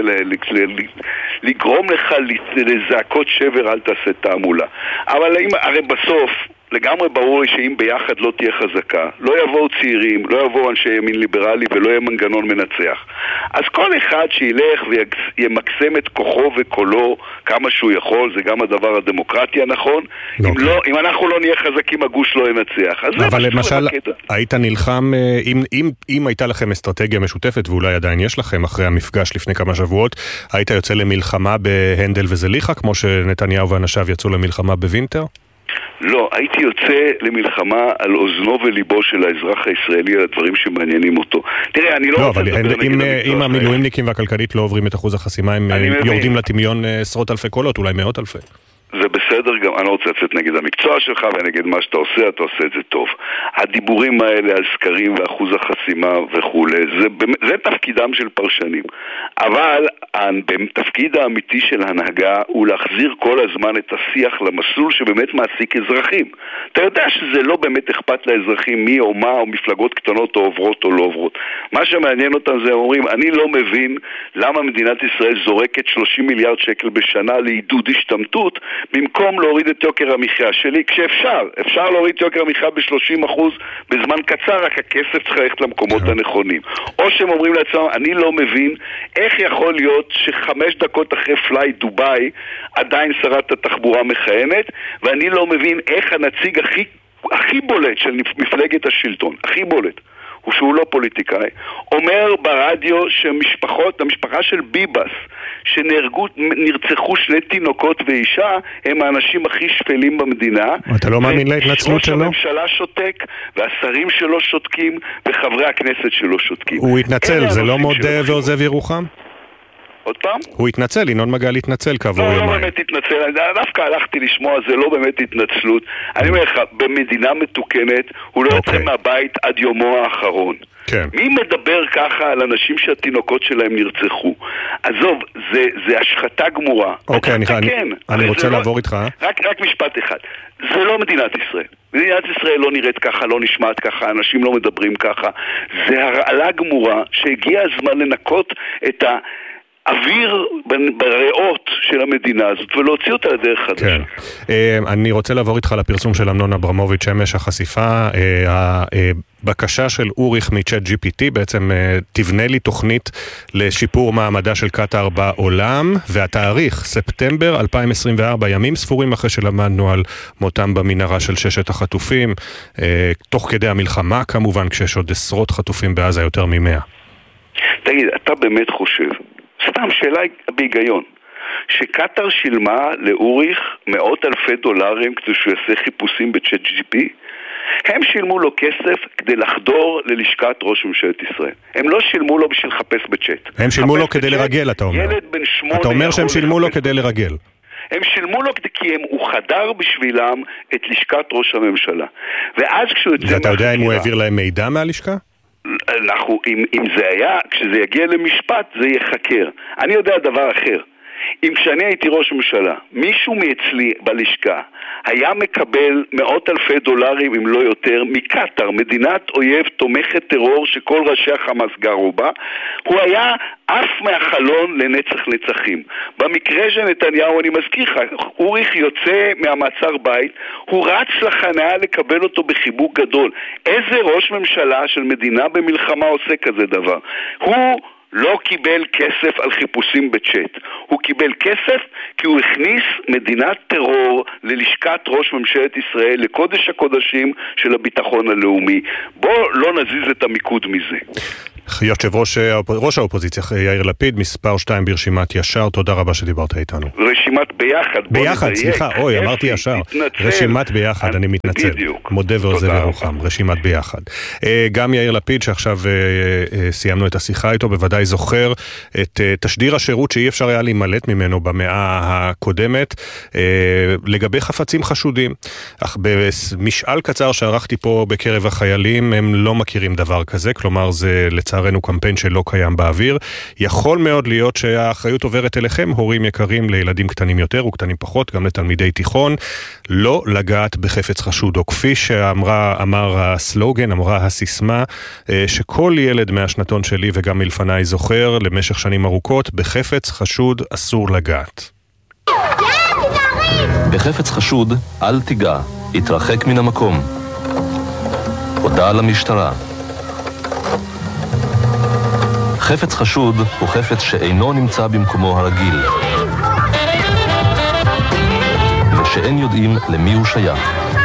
לגרום לך לזעקות שבר, אל תעשה תעמולה. אבל הרי בסוף לגמרי ברור לי שאם ביחד לא תהיה חזקה, לא יבואו צעירים, לא יבואו אנשי ימין ליברלי ולא יהיה מנגנון מנצח. אז כל אחד שילך וימקסם את כוחו וקולו כמה שהוא יכול, זה גם הדבר הדמוקרטי הנכון. אם אנחנו לא נהיה חזקים, הגוש לא ינצח. אבל למשל, היית נלחם, אם הייתה לכם אסטרטגיה משותפת, ואולי עדיין יש לכם אחרי המפגש לפני כמה שבועות, היית יוצא למלחמה בהנדל וזליחה, כמו שנתניהו ואנשיו יצאו למלחמה בווינטר? לא, הייתי יוצא למלחמה על אוזנו וליבו של האזרח הישראלי, על הדברים שמעניינים אותו. תראה, אני לא רוצה לדבר נגד המקצוע. אם המילואימניקים והכלכלית לא עוברים את אחוז החסימה, הם יורדים לטמיון עשרות אלפי קולות, אולי מאות אלפי. זה בסדר, גם אני לא רוצה לצאת נגד המקצוע שלך ונגד מה שאתה עושה, אתה עושה את זה טוב. הדיבורים האלה על סקרים ואחוז החסימה וכו', זה תפקידם של פרשנים. אבל התפקיד האמיתי של הנהגה הוא להחזיר כל הזמן את השיח למסלול שבאמת מעסיק אזרחים. אתה יודע שזה לא באמת אכפת לאזרחים מי או מה, או מפלגות קטנות או עוברות או לא עוברות. מה שמעניין אותם זה, אומרים, אני לא מבין למה מדינת ישראל זורקת 30 מיליארד שקל בשנה לעידוד השתמטות, במקום להוריד את יוקר המחיה שלי, אפשר להוריד את יוקר המחיה ב-30% בזמן קצר, רק הכסף צריך ללכת למקומות הנכונים. או שהם אומרים לעצמם, אני לא מבין איך יכול להיות ש5 דקות אחרי פליי דוביי עדיין שרת התחבורה מכהנת, ואני לא מבין איך הנציג הכי בולט של מפלגת השלטון, הכי בולט, הוא שהוא לא פוליטיקאי, אומר ברדיו המשפחה של ביבס, שנרצחו 2 תינוקות ואישה, הם האנשים הכי שפלים במדינה. אתה לא מאמין להתנצלות שלו? ראש הממשלה שותק, והשרים שלו שותקים, וחברי הכנסת שלו שותקים. הוא התנצל, זה לא מודה ועוזב ירוחם? עוד פעם? הוא התנצל, ינון מגל התנצל כעבור יומיים. לא באמת התנצל, דווקא הלכתי לשמוע, זה לא באמת התנצלות. אני אומר לך, במדינה מתוקנת, הוא לא יוצא מהבית עד יומו האחרון. מי מדבר ככה על אנשים שהתינוקות שלהם נרצחו? עזוב, זה השחתה גמורה. אוקיי, אני רוצה לעבור איתך. רק משפט אחד. זה לא מדינת ישראל. מדינת ישראל לא נראית ככה, לא נשמעת ככה, אנשים לא מדברים ככה. זה הרעלה גמורה שהגיע הזמן לנקות את אוויר בריאות של המדינה הזאת ולהוציא אותה לדרך חדשה. אני רוצה לעבור איתך לפרסום של אמנון אברמוביץ' אמש החשיפה, הבקשה של אוריך מצ'אט GPT, בעצם תבנה לי תוכנית לשיפור מעמדה של קטר בעולם, והתאריך ספטמבר 2024, ימים ספורים אחרי שלמדנו על מותם במנהרה של 6 החטופים, תוך כדי המלחמה כמובן, כשיש עוד עשרות חטופים בעזה, יותר מ100. תגיד, אתה באמת חושב, סתם שאלה בהיגיון, שקטר שילמה לאוריך $100,000 כדי שהוא יעשה חיפושים בצ'אט GPT? הם שילמו לו כסף כדי לחדור ללשכת ראש ממשלת ישראל. הם לא שילמו לו בשביל לחפש בצ'אט. הם שילמו לו כדי לרגל, אתה אומר. ילד בן 8... אתה אומר שהם שילמו לו כדי לרגל. הם שילמו לו כי הוא חדר בשבילם את לשכת ראש הממשלה. ואז כשהוא יוצא... ואתה יודע אם הוא העביר להם מידע מהלשכה? אם זה היה, כשזה יגיע למשפט, זה יחקר. אני יודע דבר אחר. אם כשאני הייתי ראש ממשלה, מישהו מאצלי בלשכה היה מקבל מאות אלפי דולרים, אם לא יותר, מקטר, מדינת אויב תומכת טרור שכל ראשי החמאס גרו בה, הוא היה אף מהחלון לנצח נצחים. במקרה של נתניהו, אני מזכיר לך, אוריך יוצא מהמעצר בית, הוא רץ לחניה לקבל אותו בחיבוק גדול. איזה ראש ממשלה של מדינה במלחמה עושה כזה דבר? הוא לא קיבל כסף על חיפושים בצ'אט. הוא קיבל כסף כי הוא הכניס מדינת טרור ללשכת ראש ממשלת ישראל, לקודש הקודשים של הביטחון הלאומי. בוא לא נזיז את המיקוד מזה. יושב ראש האופוזיציה יאיר לפיד, מספר 2 ברשימת ישר, תודה רבה שדיברת איתנו. רשימת ביחד. ביחד, סליחה, אוי, אמרתי ישר. רשימת ביחד, אני מתנצל. מודה ועוזב ירוחם, רשימת ביחד. גם יאיר לפיד, שעכשיו סיימנו את השיחה איתו, בוודאי זוכר את תשדיר השירות שאי אפשר היה להימלט ממנו במאה הקודמת, לגבי חפצים חשודים. אך במשאל קצר שערכתי פה בקרב החיילים, הם לא מכירים דבר כזה, כלומר זה לצערנו קמפיין שלא קיים באוויר. יכול מאוד להיות שהאחריות עוברת אליכם, הורים יקרים לילדים קטנים יותר וקטנים פחות, גם לתלמידי תיכון, לא לגעת בחפץ חשוד, או כפי שאמר הסלוגן, אמרה הסיסמה, שכל ילד מהשנתון שלי וגם מלפניי זוכר למשך שנים ארוכות, בחפץ חשוד אסור לגעת. בחפץ חשוד אל תיגע, התרחק מן המקום. הודעה למשטרה. חפץ חשוד הוא חפץ שאינו נמצא במקומו הרגיל, ושאין יודעים למי הוא שייך.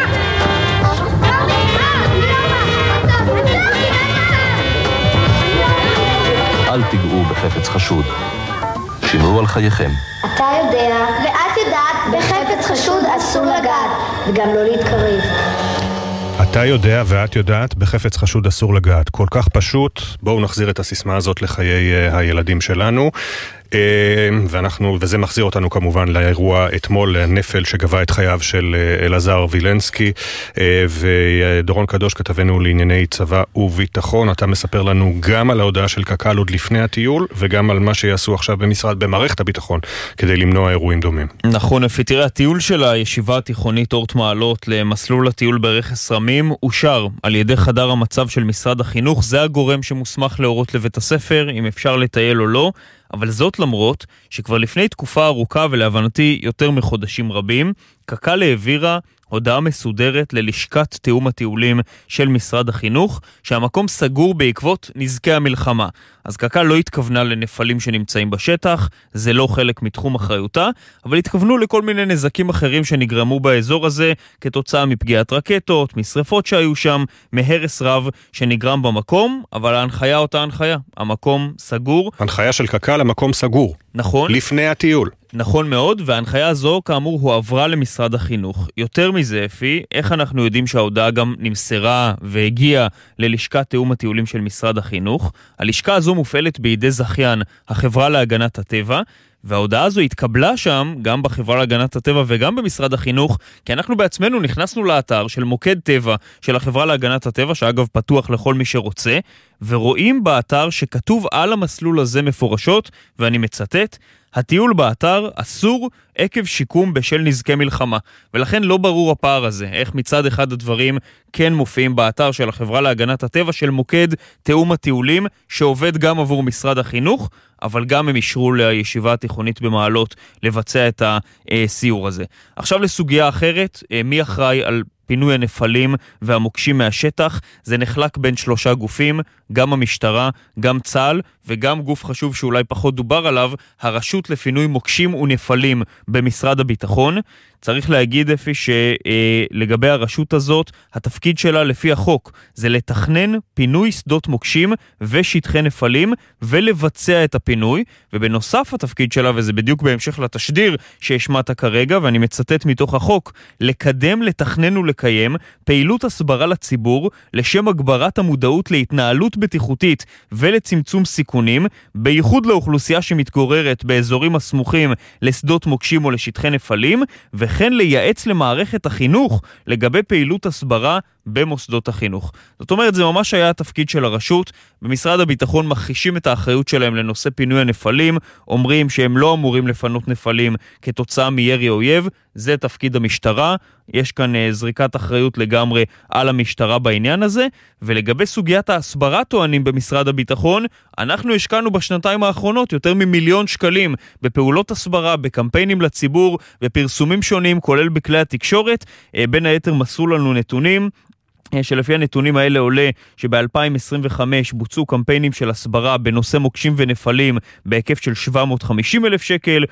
אל תיגעו בחפץ חשוד. שמרו על חייכם. אתה יודע, ואת יודעת, בחפץ חשוד אסור לגעת, וגם לא להתקרב. אתה יודע ואת יודעת, בחפץ חשוד אסור לגעת. כל כך פשוט, בואו נחזיר את הסיסמה הזאת לחיי הילדים שלנו. וזה מחזיר אותנו כמובן לאירוע אתמול, הנפל שגבה את חייו של אלעזר וילנסקי, ודורון קדוש כתבנו לענייני צבא וביטחון. אתה מספר לנו גם על ההודעה של קק"ל עוד לפני הטיול, וגם על מה שיעשו עכשיו במערכת הביטחון כדי למנוע אירועים דומים. נכון, תראה, הטיול של הישיבה התיכונית אורט מעלות למסלול הטיול ברכס רמים אושר על ידי חדר המצב של משרד החינוך. זה הגורם שמוסמך להורות לבית הספר אם אפשר לטייל או לא, אבל זאת למרות שכבר לפני תקופה ארוכה ולהבנתי יותר מחודשים רבים, קק"ל העבירה הודעה מסודרת ללשכת תיאום הטיולים של משרד החינוך, שהמקום סגור בעקבות נזקי המלחמה. אז קק"ל לא התכוונה לנפלים שנמצאים בשטח, זה לא חלק מתחום אחריותה, אבל התכוונו לכל מיני נזקים אחרים שנגרמו באזור הזה, כתוצאה מפגיעת רקטות, משרפות שהיו שם, מהרס רב שנגרם במקום, אבל ההנחיה אותה הנחיה, המקום סגור. הנחיה של קק"ל, המקום סגור. נכון. לפני הטיול. נכון מאוד, וההנחיה הזו כאמור הועברה למשרד החינוך. יותר מזה, אפי, איך אנחנו יודעים שההודעה גם נמסרה והגיעה ללשכת תיאום הטיולים של משרד החינוך? הלשכה הזו מופעלת בידי זכיין, החברה להגנת הטבע, וההודעה הזו התקבלה שם, גם בחברה להגנת הטבע וגם במשרד החינוך, כי אנחנו בעצמנו נכנסנו לאתר של מוקד טבע של החברה להגנת הטבע, שאגב פתוח לכל מי שרוצה, ורואים באתר שכתוב על המסלול הזה מפורשות, ואני מצטט, הטיול באתר אסור עקב שיקום בשל נזקי מלחמה, ולכן לא ברור הפער הזה, איך מצד אחד הדברים כן מופיעים באתר של החברה להגנת הטבע של מוקד תיאום הטיולים, שעובד גם עבור משרד החינוך, אבל גם הם אישרו לישיבה התיכונית במעלות לבצע את הסיור הזה. עכשיו לסוגיה אחרת, מי אחראי על פינוי הנפלים והמוקשים מהשטח? זה נחלק בין 3 גופים, גם המשטרה, גם צה"ל, וגם גוף חשוב שאולי פחות דובר עליו, הרשות לפינוי מוקשים ונפלים במשרד הביטחון. צריך להגיד אפי שלגבי הרשות הזאת, התפקיד שלה לפי החוק זה לתכנן פינוי שדות מוקשים ושטחי נפלים ולבצע את הפינוי, ובנוסף התפקיד שלה, וזה בדיוק בהמשך לתשדיר שהשמעת כרגע, ואני מצטט מתוך החוק, לקדם, לתכנן ולקיים פעילות הסברה לציבור לשם הגברת המודעות להתנהלות בטיחותית ולצמצום סיכונים, בייחוד לאוכלוסייה שמתגוררת באזורים הסמוכים לשדות מוקשים או לשטחי נפלים, וכן לייעץ למערכת החינוך לגבי פעילות הסברה במוסדות החינוך. זאת אומרת, זה ממש היה התפקיד של הרשות. במשרד הביטחון מכחישים את האחריות שלהם לנושא פינוי הנפלים, אומרים שהם לא אמורים לפנות נפלים כתוצאה מירי אויב, זה תפקיד המשטרה, יש כאן זריקת אחריות לגמרי על המשטרה בעניין הזה, ולגבי סוגיית ההסברה טוענים במשרד הביטחון, אנחנו השקענו בשנתיים האחרונות יותר מ1,000,000 שקלים בפעולות הסברה, בקמפיינים לציבור, בפרסומים שונים, כולל בכלי התקשורת, בין היתר מסרו לנו נתונים, שלפי הנתונים האלה עולה שב-2025 בוצעו קמפיינים של הסברה בנושא מוקשים ונפלים בהיקף של 750,000 שקל,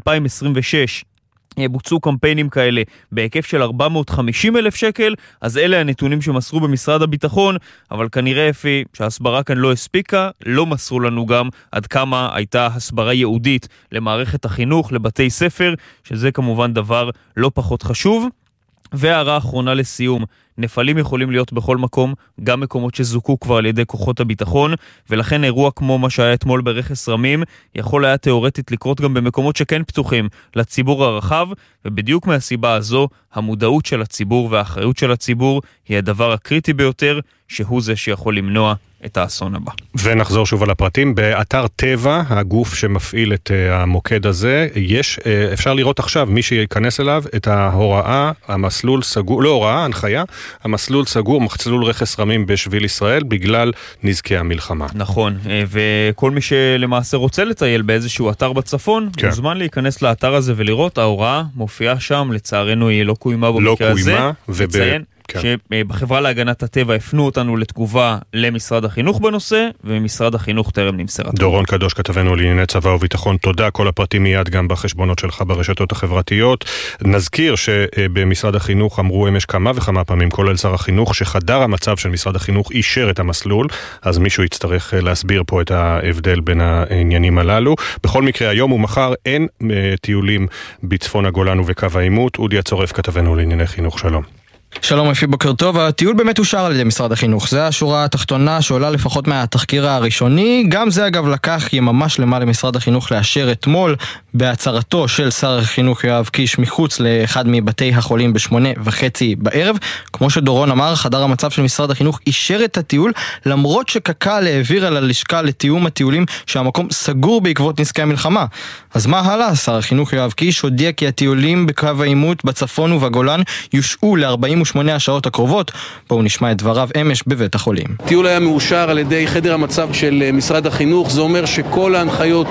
ב-2026 בוצעו קמפיינים כאלה בהיקף של 450,000 שקל, אז אלה הנתונים שמסרו במשרד הביטחון, אבל כנראה אפי שההסברה כאן לא הספיקה, לא מסרו לנו גם עד כמה הייתה הסברה ייעודית למערכת החינוך, לבתי ספר, שזה כמובן דבר לא פחות חשוב. והערה אחרונה לסיום, נפלים יכולים להיות בכל מקום, גם מקומות שזוכו כבר על ידי כוחות הביטחון, ולכן אירוע כמו מה שהיה אתמול ברכס רמים, יכול היה תיאורטית לקרות גם במקומות שכן פתוחים לציבור הרחב, ובדיוק מהסיבה הזו, המודעות של הציבור והאחריות של הציבור היא הדבר הקריטי ביותר, שהוא זה שיכול למנוע את האסון הבא. ונחזור שוב על הפרטים. באתר טבע, הגוף שמפעיל את המוקד הזה, אפשר לראות עכשיו, מי שיכנס אליו, את ההוראה, המסלול סגור, לא הוראה, הנחיה, המסלול סגור, מסלול רכס רמים בשביל ישראל, בגלל נזקי המלחמה. נכון, וכל מי שלמעשה רוצה לטייל באיזשהו אתר בצפון, מוזמן להיכנס לאתר הזה ולראות, ההוראה מופיעה שם, לצערנו היא לא קוימה במקרה הזה. לא קוימה, לציין שבחברה להגנת הטבע הפנו אותנו לתגובה למשרד החינוך בנושא, ומשרד החינוך טרם נמסרה. דורון קדוש, כתבנו לענייני צבא וביטחון, תודה. כל הפרטים מיד גם בחשבונות שלך ברשתות החברתיות. נזכיר שבמשרד החינוך אמרו אמש כמה וכמה פעמים, כולל שר החינוך, שחדר המצב של משרד החינוך אישר את המסלול, אז מישהו יצטרך להסביר פה את ההבדל בין העניינים הללו. בכל מקרה, היום ומחר אין טיולים בצפון הגולן ובקו העימות. אודי הצורף, כתבנו לענייני חינוך, שלום. שלום אפי, בוקר טוב. הטיול באמת אושר על ידי משרד החינוך, זה השורה התחתונה שעולה לפחות מהתחקיר הראשוני. גם זה אגב לקח יממה שלמה למשרד החינוך לאשר אתמול בהצהרתו של שר החינוך יואב קיש מחוץ לאחד מבתי החולים ב8:30 בערב. כמו שדורון אמר, חדר המצב של משרד החינוך אישר את הטיול, למרות שקק"ל העביר על הלשכה לתיאום הטיולים שהמקום סגור בעקבות נזקי המלחמה. אז מה הלאה? שר החינוך יואב קיש הודיע כי הטיולים בקו העימות בצפון ובגולן יושעו ל48 השעות הקרובות. בואו נשמע את דבריו אמש בבית החולים. הטיול היה מאושר על ידי חדר המצב של משרד החינוך, זה אומר שכל ההנחיות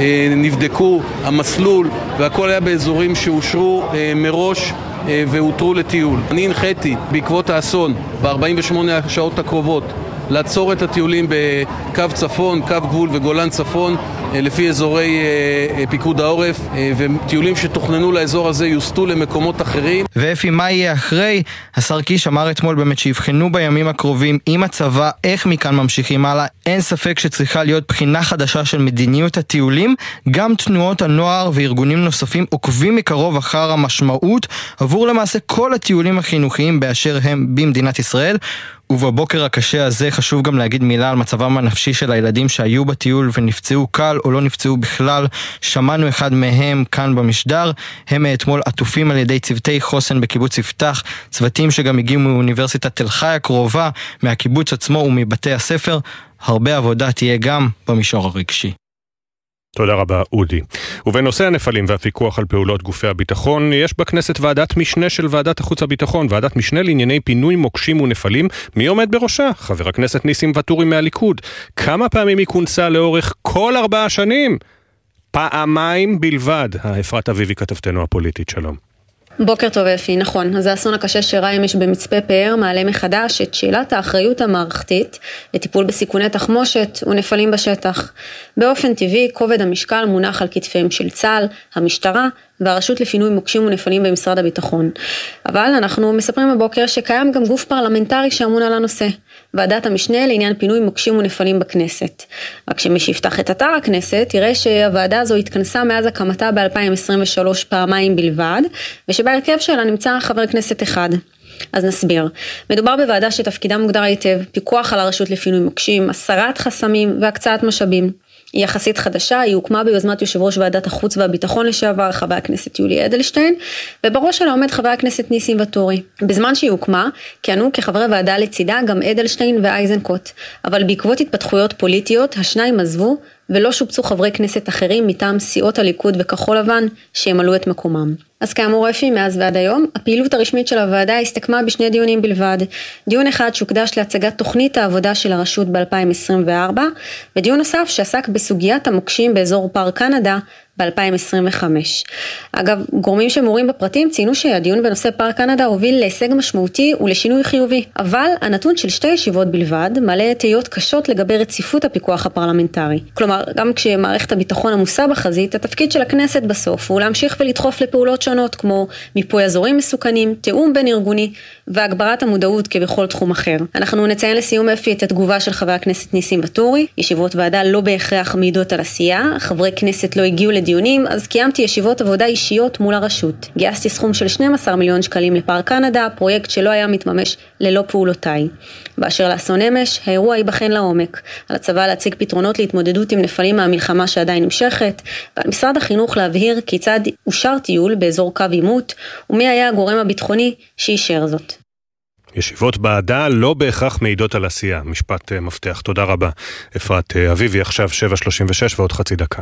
נבדקו, המסלול, והכל היה באזורים שאושרו מראש והותרו לטיול. אני הנחיתי בעקבות האסון ב48 השעות הקרובות לעצור את הטיולים בקו צפון, קו גבול וגולן צפון לפי אזורי פיקוד העורף, וטיולים שתוכננו לאזור הזה יוסטו למקומות אחרים. ואפי, מה יהיה אחרי? השר קיש אמר אתמול באמת שיבחנו בימים הקרובים עם הצבא איך מכאן ממשיכים הלאה. אין ספק שצריכה להיות בחינה חדשה של מדיניות הטיולים. גם תנועות הנוער וארגונים נוספים עוקבים מקרוב אחר המשמעות עבור למעשה כל הטיולים החינוכיים באשר הם במדינת ישראל. ובבוקר הקשה הזה חשוב גם להגיד מילה על מצבם הנפשי של הילדים שהיו בטיול ונפצעו קל או לא נפצעו בכלל. שמענו אחד מהם כאן במשדר. הם אתמול עטופים על ידי צוותי חוסן בקיבוץ יפתח, צוותים שגם הגיעו מאוניברסיטת תל חי הקרובה, מהקיבוץ עצמו ומבתי הספר. הרבה עבודה תהיה גם במישור הרגשי. תודה רבה, אודי. ובנושא הנפלים והפיקוח על פעולות גופי הביטחון, יש בכנסת ועדת משנה של ועדת החוץ הביטחון, ועדת משנה לענייני פינוי מוקשים ונפלים. מי עומד בראשה? חבר הכנסת ניסים ואטורי מהליכוד. כמה פעמים היא כונסה לאורך כל 4 שנים? פעמיים בלבד. אפרת אביבי, כתבתנו הפוליטית, שלום. בוקר טוב אפי, נכון. אז האסון הקשה שראה אמש במצפה פאר מעלה מחדש את שאלת האחריות המערכתית לטיפול בסיכוני תחמושת ונפלים בשטח. באופן טבעי, כובד המשקל מונח על כתפיהם של צה"ל, המשטרה והרשות לפינוי מוקשים ונפלים במשרד הביטחון. אבל אנחנו מספרים בבוקר שקיים גם גוף פרלמנטרי שאמון על הנושא, ועדת המשנה לעניין פינוי מוקשים ונפלים בכנסת. רק שמי שיפתח את אתר הכנסת יראה שהוועדה הזו התכנסה מאז הקמתה ב-2023 פעמיים בלבד, ושבהרכב שלה נמצא חבר כנסת אחד. אז נסביר. מדובר בוועדה שתפקידה מוגדר היטב, פיקוח על הרשות לפינוי מוקשים, הסרת חסמים והקצאת משאבים. היא יחסית חדשה, היא הוקמה ביוזמת יושב ראש ועדת החוץ והביטחון לשעבר, חבר הכנסת יולי אדלשטיין, ובראש שלה עומד חבר הכנסת ניסים ואטורי. בזמן שהיא הוקמה, כיהנו כחברי ועדה לצידה גם אדלשטיין ואייזנקוט, אבל בעקבות התפתחויות פוליטיות, השניים עזבו, ולא שובצו חברי כנסת אחרים מטעם סיעות הליכוד וכחול לבן שימלאו את מקומם. אז כאמור אפי, מאז ועד היום, הפעילות הרשמית של הוועדה הסתכמה בשני דיונים בלבד. דיון אחד שהוקדש להצגת תוכנית העבודה של הרשות ב-2024, ודיון נוסף שעסק בסוגיית המוקשים באזור פארק קנדה ב-2025. אגב, גורמים שמורים בפרטים ציינו שהדיון בנושא פארק קנדה הוביל להישג משמעותי ולשינוי חיובי. אבל הנתון של 2 ישיבות בלבד מעלה תהיות קשות לגבי רציפות הפיקוח הפרלמנטרי. כלומר, גם כשמערכת הביטחון עמוסה בחזית, התפקיד של הכנסת בסוף הוא להמשיך ולדחוף לפעולות שונות כמו מיפוי אזורים מסוכנים, תיאום בין ארגוני והגברת המודעות כבכל תחום אחר. אנחנו נציין לסיום אפי את התגובה של חבר הכנסת ניסים ואטורי. ישיבות ועדה לא בהכרח מעידות על עשייה, חברי כנסת לא הגיעו לדיונים, אז קיימתי ישיבות עבודה אישיות מול הרשות. גייסתי סכום של 12 מיליון שקלים לפארק קנדה, פרויקט שלא היה מתממש ללא פעולותיי. באשר לאסון אמש, האירוע ייבחן לעומק. על הצבא להציג פתרונות להתמודדות עם נפלים מהמלחמה שעדיין נמשכת, ועל משרד החינוך להבהיר כיצד אושר טיול באזור קו עימות, ומי היה הגורם הביטחוני שאישר זאת. ישיבות בעדה לא בהכרח מעידות על עשייה. משפט מפתח. תודה רבה. אפרת אביבי, עכשיו 7:36 ועוד חצי דקה.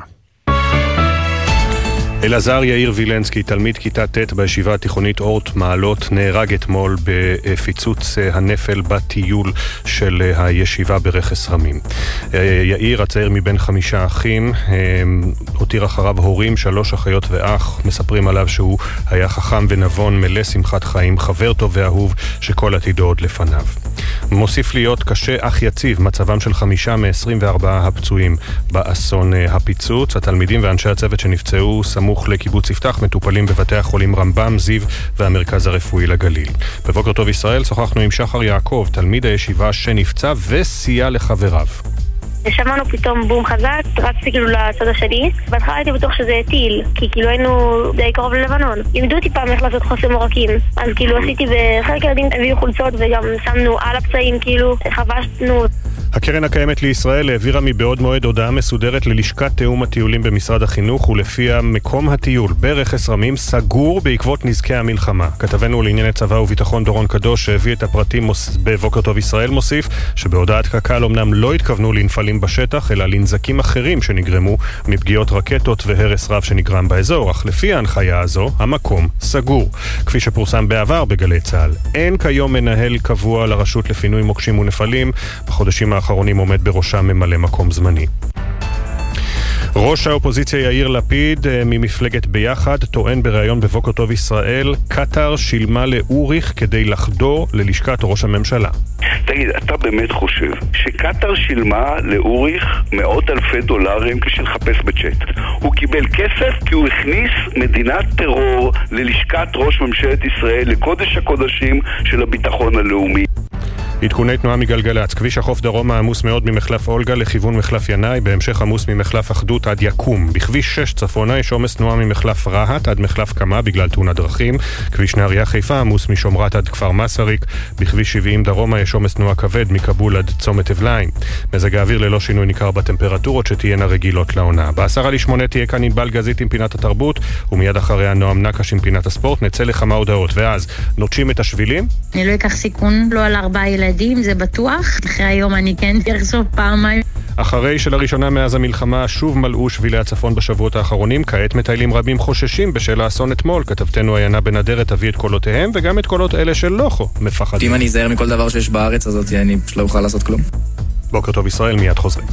אלעזר יאיר וילנסקי, תלמיד כיתה ט' בישיבה התיכונית אורט מעלות, נהרג אתמול בפיצוץ הנפל בטיול של הישיבה ברכס רמים. יאיר, הצעיר מבין 5 אחים, הותיר אחריו הורים, 3 אחיות ואח, מספרים עליו שהוא היה חכם ונבון, מלא שמחת חיים, חבר טוב ואהוב שכל עתידו עוד לפניו. מוסיף להיות קשה אך יציב מצבם של 5 מ-24 הפצועים באסון הפיצוץ. התלמידים ואנשי הצוות שנפצעו סמוך לקיבוץ יפתח מטופלים בבתי החולים רמב"ם, זיו והמרכז הרפואי לגליל. בבוקר טוב ישראל שוחחנו עם שחר יעקב, תלמיד הישיבה שנפצע וסייע לחבריו. שמענו פתאום בום חזק, רצתי כאילו לצד השני, בהתחלה הייתי בטוח שזה טיל, כי כאילו היינו די קרוב ללבנון. לימדו אותי פעם איך לעשות חוסם עורקים, אז כאילו עשיתי בחלק ילדים הביאו חולצות וגם שמנו על הפצעים, כאילו חבשנו. הקרן הקיימת לישראל העבירה מבעוד מועד הודעה מסודרת ללשכת תאום הטיולים במשרד החינוך, ולפיה מקום הטיול ברכס רמים סגור בעקבות נזקי המלחמה. כתבנו לענייני צבא וביטחון דורון קדוש שהביא את הפרטים בבוקר טוב ישראל מוסיף שבהודעת קק"ל אמנם לא התכוונו לנפלים בשטח, אלא לנזקים אחרים שנגרמו מפגיעות רקטות והרס רב שנגרם באזור, אך לפי ההנחיה הזו המקום סגור. כפי שפורסם בעבר בגלי צה"ל, אין כיום מנהל קבוע לרשות לפינוי מוקשים ונפלים. בחודשים האחרונים עומד בראשה ממלא מקום זמני. ראש האופוזיציה יאיר לפיד ממפלגת ביחד טוען בראיון בבוקר טוב ישראל, קטר שילמה לאוריך כדי לחדור ללשכת ראש הממשלה. תגיד, אתה באמת חושב שקטר שילמה לאוריך מאות אלפי דולרים כשל לחפש בצ'אט? הוא קיבל כסף כי הוא הכניס מדינת טרור ללשכת ראש ממשלת ישראל, לקודש הקודשים של הביטחון הלאומי. עדכוני תנועה מגלגלץ, כביש החוף דרום עמוס מאוד ממחלף אולגה לכיוון מחלף ינאי, בהמשך עמוס ממחלף אחדות עד יקום. בכביש 6 צפונה יש עומס תנועה ממחלף רהט עד מחלף קמה בגלל תאונת דרכים. כביש נהריה חיפה עמוס משומרת עד כפר מסריק. בכביש 70 דרומה יש עומס תנועה כבד מכבול עד צומת אבליים. מזג האוויר ללא שינוי ניכר בטמפרטורות שתהיינה רגילות לעונה. ב7:50 תהיה כאן ענבל גזית עם פינת התרבות, ומיד אחריה נועם נקש עם פינת הספורט. נצא לכמה הודעות, ואז נוטשים את השבילים. אני לא אקח סיכון, לא על 4 ילדים, זה בטוח. אחרי היום אני כן אחשוב פעמיים. אחרי שלראשונה מאז המלחמה שוב מלאו שבילי הצפון בשבועות האחרונים, כעת מטיילים רבים חוששים בשל האסון אתמול. כתבתנו עיינה בנדרת תביא את קולותיהם וגם את קולות אלה של לוחו מפחדים. אם אני אזהר מכל דבר שיש בארץ הזאת, אני פשוט לא אוכל לעשות כלום. בוקר טוב ישראל, מיד חוזרים.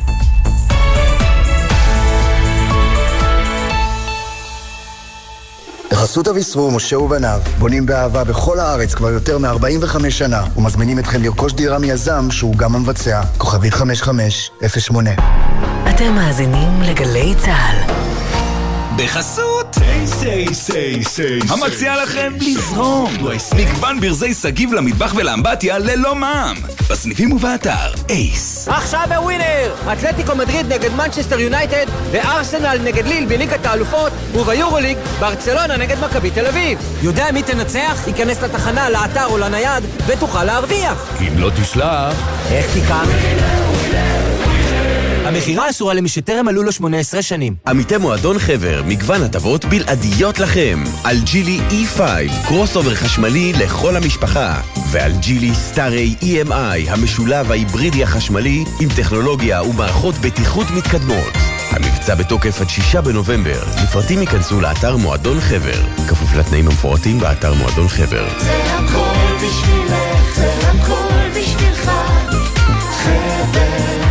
בחסות אביסרו, משה ובניו, בונים באהבה בכל הארץ כבר יותר מ-45 שנה, ומזמינים אתכם לרכוש דירה מיזם שהוא גם המבצע. כוכבית 5508. אתם מאזינים לגלי צה"ל. בחסות המציע לכם לזרום מגוון ברזי סגיב למטבח ולאמבטיה ללא מע"מ בסניפים ובאתר אייס. עכשיו בווינר אתלטיקו מדריד נגד מנצ'סטר יונייטד וארסנל נגד ליל בליגת האלופות, וביורוליג ברצלונה נגד מכבי תל אביב. יודע מי תנצח? ייכנס לתחנה, לאתר או לנייד ותוכל להרוויח. אם לא תשלח, איך תיקח? המחירה אסורה למי שטרם מלאו לו 18 שנים. עמיתי מועדון חבר, מגוון הטבות בלעדיות לכם. על ג'ילי E5, קרוס אובר חשמלי לכל המשפחה. ועל ג'ילי סטארי EMI, המשולב ההיברידי החשמלי עם טכנולוגיה ומערכות בטיחות מתקדמות. המבצע בתוקף עד 6 בנובמבר. לפרטים ייכנסו לאתר מועדון חבר. כפוף לתנאים המפורטים באתר מועדון חבר. זה הכל בשבילך, זה הכל בשבילך, חבר.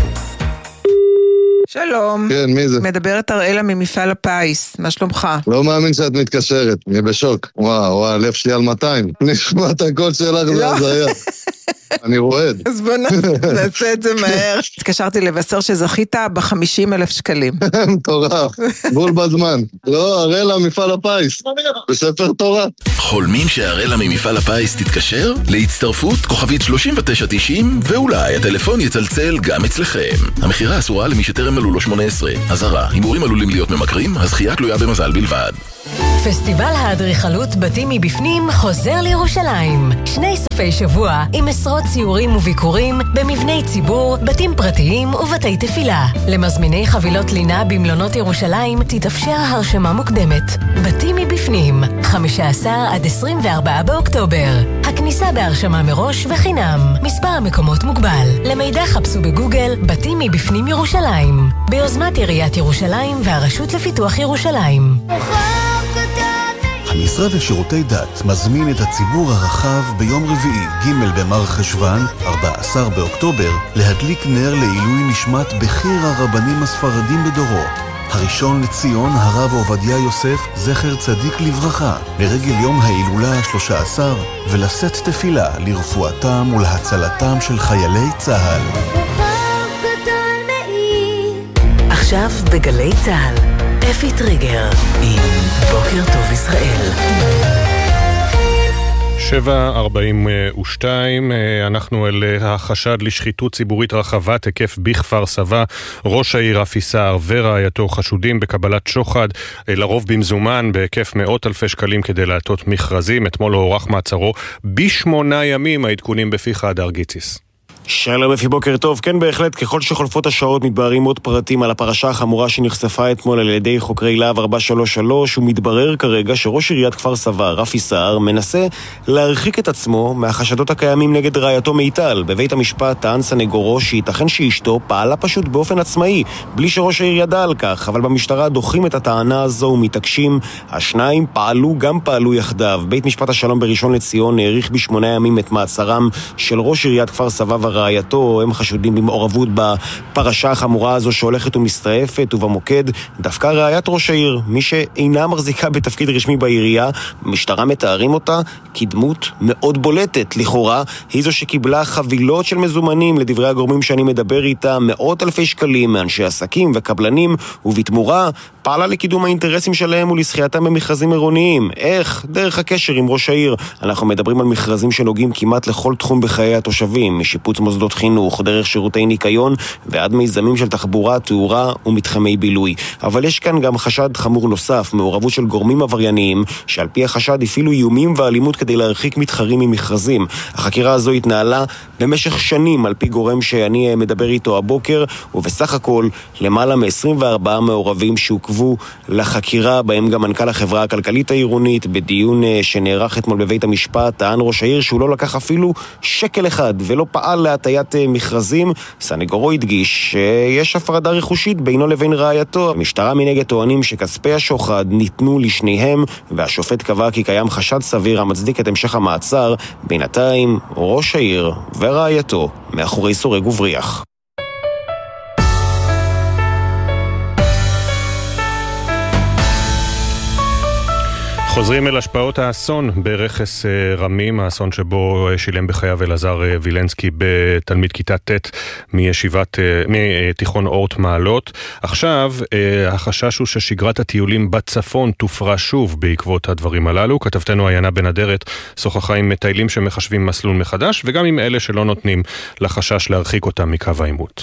שלום. כן, מי זה? מדברת אראלה ממפעל הפיס, מה שלומך? לא מאמין שאת מתקשרת, אני בשוק. וואו, הלב שלי על 200. נשמע את הקול שלך, זה הזיה. אני רועד. אז בוא נעשה את זה מהר. התקשרתי לבשר שזכית ב50,000 שקלים. מטורף, בול בזמן. לא, אראלה מפעל הפיס, בספר תורה. חולמים שאראלה ממפעל הפיס תתקשר? להצטרפות כוכבית 3990 ואולי הטלפון יצלצל גם אצלכם. המחירה אסורה למי שטרם מלאו לו 18. אזהרה, הימורים עלולים להיות ממכרים, הזכייה תלויה במזל בלבד. פסטיבל האדריכלות בתים מבפנים חוזר לירושלים. 2 סופי שבוע עם עשרות ציורים וביקורים במבני ציבור, בתים פרטיים ובתי תפילה. למזמיני חבילות לינה במלונות ירושלים תתאפשר הרשמה מוקדמת. בתים מבפנים, 15 עד 24 באוקטובר. הכניסה בהרשמה מראש וחינם. מספר המקומות מוגבל. למידע חפשו בגוגל בתים מבפנים ירושלים. ביוזמת עיריית ירושלים והרשות לפיתוח ירושלים. המשרד לשירותי דת מזמין את הציבור הרחב ביום רביעי ג' במר חשוון, 14 באוקטובר, להדליק נר לעילוי נשמת בכיר הרבנים הספרדים בדורו. הראשון לציון הרב עובדיה יוסף, זכר צדיק לברכה, לרגל יום ההילולה ה-13, ולשאת תפילה לרפואתם ולהצלתם של חיילי צה"ל. עכשיו בגלי צה"ל, אפי טריגר עם בוקר טוב ישראל. 7:42, אנחנו אל החשד לשחיתות ציבורית רחבת היקף בכפר סבא. ראש העיר רפי סער ורעייתו חשודים בקבלת שוחד, לרוב במזומן, בהיקף מאות אלפי שקלים כדי להטות מכרזים. אתמול הוארך מעצרו ב8 ימים. העדכונים בפיך הדר גיציס. שלום אפי, בוקר טוב. כן, בהחלט, ככל שחולפות השעות מתבררים עוד פרטים על הפרשה החמורה שנחשפה אתמול על ידי חוקרי להב 433, ומתברר כרגע שראש עיריית כפר סבא, רפי סער, מנסה להרחיק את עצמו מהחשדות הקיימים נגד רעייתו מיטל. בבית המשפט טען סנגורו שייתכן שאשתו פעלה פשוט באופן עצמאי, בלי שראש העיר ידע על כך, אבל במשטרה דוחים את הטענה הזו ומתעקשים. השניים פעלו יחדיו. בית משפט השלום בראשון לציון העריך ב8 ימים את מעצרם של ראש עיריית כפר סבא ורעייתו. הם חשודים במעורבות בפרשה החמורה הזו שהולכת ומסתעפת, ובמוקד דווקא רעיית ראש העיר, מי שאינה מחזיקה בתפקיד רשמי בעירייה. המשטרה מתארים אותה כדמות מאוד בולטת. לכאורה היא זו שקיבלה חבילות של מזומנים, לדברי הגורמים שאני מדבר איתה, מאות אלפי שקלים מאנשי עסקים וקבלנים, ובתמורה פעלה לקידום האינטרסים שלהם ולזכייתם במכרזים עירוניים. איך? דרך הקשר עם ראש העיר. אנחנו מדברים על מכרזים שנוגעים כמעט לכל תחום בחיי התושבים, משיפוץ מוסדות חינוך, דרך שירותי ניקיון ועד מיזמים של תחבורה, תאורה ומתחמי בילוי. אבל יש כאן גם חשד חמור נוסף, מעורבות של גורמים עברייניים שעל פי החשד הפעילו איומים ואלימות כדי להרחיק מתחרים ממכרזים. החקירה הזו התנהלה במשך שנים על פי גורם שאני מדבר איתו הבוקר, ובסך הכל למעלה מ-24 מעורבים שעוקבו לחקירה, בהם גם מנכ"ל החברה הכלכלית העירונית. בדיון שנערך אתמול בבית המשפט טען ראש העיר שהוא לא לקח אפילו שקל אחד ולא פעל להטיית מכרזים. סנגורו הדגיש שיש הפרדה רכושית בינו לבין רעייתו. המשטרה מנגד טוענים שכספי השוחד ניתנו לשניהם, והשופט קבע כי קיים חשד סביר המצדיק את המשך המעצר. בינתיים ראש העיר ורעייתו מאחורי סורג ובריח. חוזרים אל השפעות האסון ברכס רמים, האסון שבו שילם בחייו אלעזר וילנסקי בתלמיד כיתה ט' מתיכון אורט מעלות. עכשיו החשש הוא ששגרת הטיולים בצפון תופרה שוב בעקבות הדברים הללו. כתבתנו עיינה בן אדרת שוחחה עם מטיילים שמחשבים מסלול מחדש, וגם עם אלה שלא נותנים לחשש להרחיק אותם מקו העימות.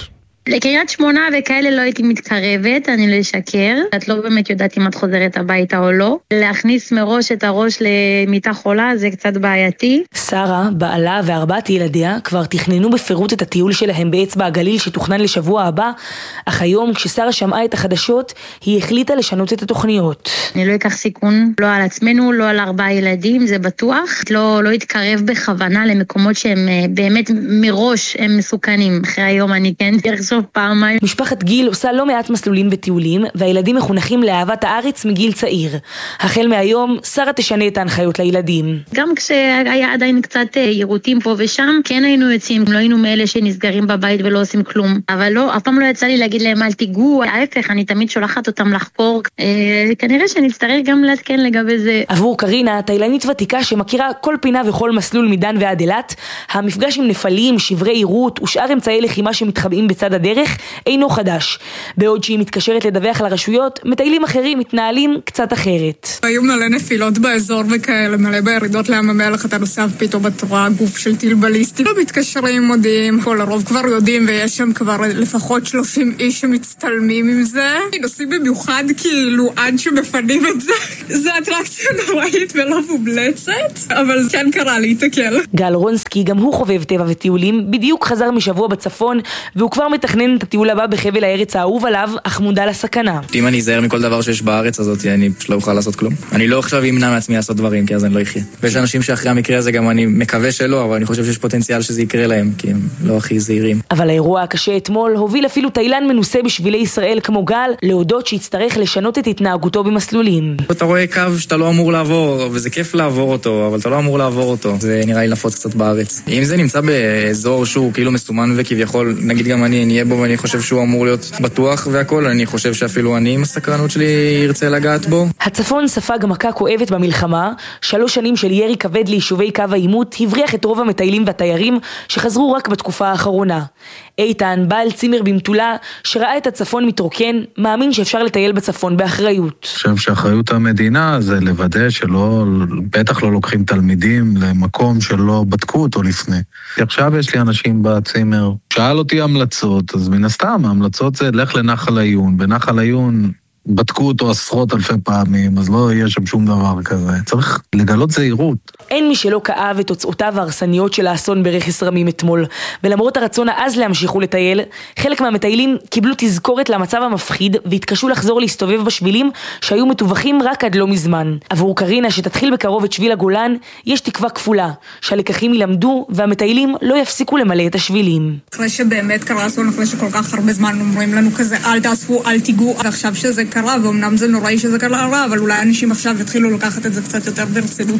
לקריית שמונה וכאלה לא הייתי מתקרבת, אני לא אשקר. את לא באמת יודעת אם את חוזרת הביתה או לא. להכניס מראש את הראש למיטה חולה זה קצת בעייתי. שרה, בעלה וארבעת ילדיה כבר תכננו בפירוט את הטיול שלהם באצבע הגליל שתוכנן לשבוע הבא, אך היום כששרה שמעה את החדשות, היא החליטה לשנות את התוכניות. אני לא אקח סיכון, לא על עצמנו, לא על 4 ילדים, זה בטוח. לא התקרב בכוונה למקומות שהם באמת מראש הם מסוכנים. אחרי היום אני כן אחשוב פעמיים. משפחת גיל עושה לא מעט מסלולים וטיולים, והילדים מחונכים לאהבת הארץ מגיל צעיר. החל מהיום, שרה תשנה את ההנחיות לילדים. גם כשהיה עדיין קצת ירוטים פה ושם, כן היינו יוצאים, לא היינו מאלה שנסגרים בבית ולא עושים כלום. אבל לא, אף פעם לא יצא לי להגיד להם אל תיגעו, ההפך, אני תמיד שולחת אותם לחקור. כנראה שנצטרך גם להתקן לגבי זה. עבור קרינה, תאילנית ותיקה שמכירה כל פינה וכל מסלול מדן ועד אילת, המפגש עם נפלים, שברי עירות ושאר אמצעי לחימה שמתחבאים בצד הדרך אינו חדש. בעוד שהיא מתקשרת לדווח על הרשויות, מטיילים אחרים מתנהלים קצת אחרת. היו מלא נפילות באזור וכאלה, מלא בירידות לים המלח, אתה נוסף פתאום בתורה גוף של טיל בליסטי. לא מתקשרים, מודיעים, כל הרוב כבר יודעים, ויש שם כבר לפחות 30 איש שמצטלמים עם זה. נוסעים במיוחד כאילו עד שמפנים את זה. זו אטרקציה נוראית ולא מובלצת, אבל כן קרה להתקל. גל רונסקי, גם הוא חובב טבע וטיולים, בדיוק חזר משבוע בצפון, והוא כבר מתכנן את הטיול הבא בחבל הארץ האהוב עליו, אך מודע לסכנה. אם אני אזהר מכל דבר שיש בארץ הזאת, אני פשוט לא אוכל לעשות כלום. אני לא עכשיו אמנע מעצמי לעשות דברים, כי אז אני לא אחיה. ויש אנשים שאחרי המקרה הזה גם אני מקווה שלא, אבל אני חושב שיש פוטנציאל שזה יקרה להם, כי הם לא הכי זהירים. אבל האירוע הקשה אתמול הוביל אפילו תאילן מנוסה בשבילי ישראל כמו גל, להודות שיצטרך לשנות את התנהגותו במסלולים. אתה רואה קו שאתה לא אמור לעבור, וזה כיף לעבור אותו, אבל אתה לא אמור לעבור אותו. זה נראה לי נפוץ קצת בארץ. אם זה נמצא באזור שהוא כאילו מסומן וכביכול, נגיד גם אני נהיה בו ואני חושב שהוא אמור להיות בטוח והכל, אני חושב שאפילו אני עם הסקרנות שלי ירצה לגעת בו. הצפון ספג מכה כואבת במלחמה, 3 שנים של ירי כבד ליישובי קו העימות הבריח את רוב המטיילים והתיירים שחזרו רק בתקופה האחרונה. איתן, בעל צימר במטולה, שראה את הצפון מתרוקן, מאמין שאפשר לטייל בצפון באחריות. אני חושב שאחריות המדינה זה לוודא שלא, בטח לא לוקחים תלמידים למקום שלא בדקו אותו לפני. עכשיו יש לי אנשים בצימר, שאל אותי המלצות, אז מן הסתם ההמלצות זה לך לנחל עיון, בנחל עיון בדקו אותו עשרות אלפי פעמים, אז לא יהיה שם שום דבר כזה. צריך לגלות זהירות. אין מי שלא כאב את תוצאותיו ההרסניות של האסון ברכס רמים אתמול, ולמרות הרצון העז להמשיך ולטייל, חלק מהמטיילים קיבלו תזכורת למצב המפחיד, והתקשו לחזור להסתובב בשבילים שהיו מטווחים רק עד לא מזמן. עבור קרינה שתתחיל בקרוב את שביל הגולן, יש תקווה כפולה, שהלקחים ילמדו והמטיילים לא יפסיקו למלא את השבילים. אחרי שבאמת קרה אסון, אחרי שכל כך הרבה זמן אומרים לנו כזה, אל תאספו, אל תיגעו, ועכשיו שזה קרה, ואומנם זה נוראי שזה קרה, אבל אולי אנשים עכשיו יתחילו לקחת את זה קצת יותר ברצינות.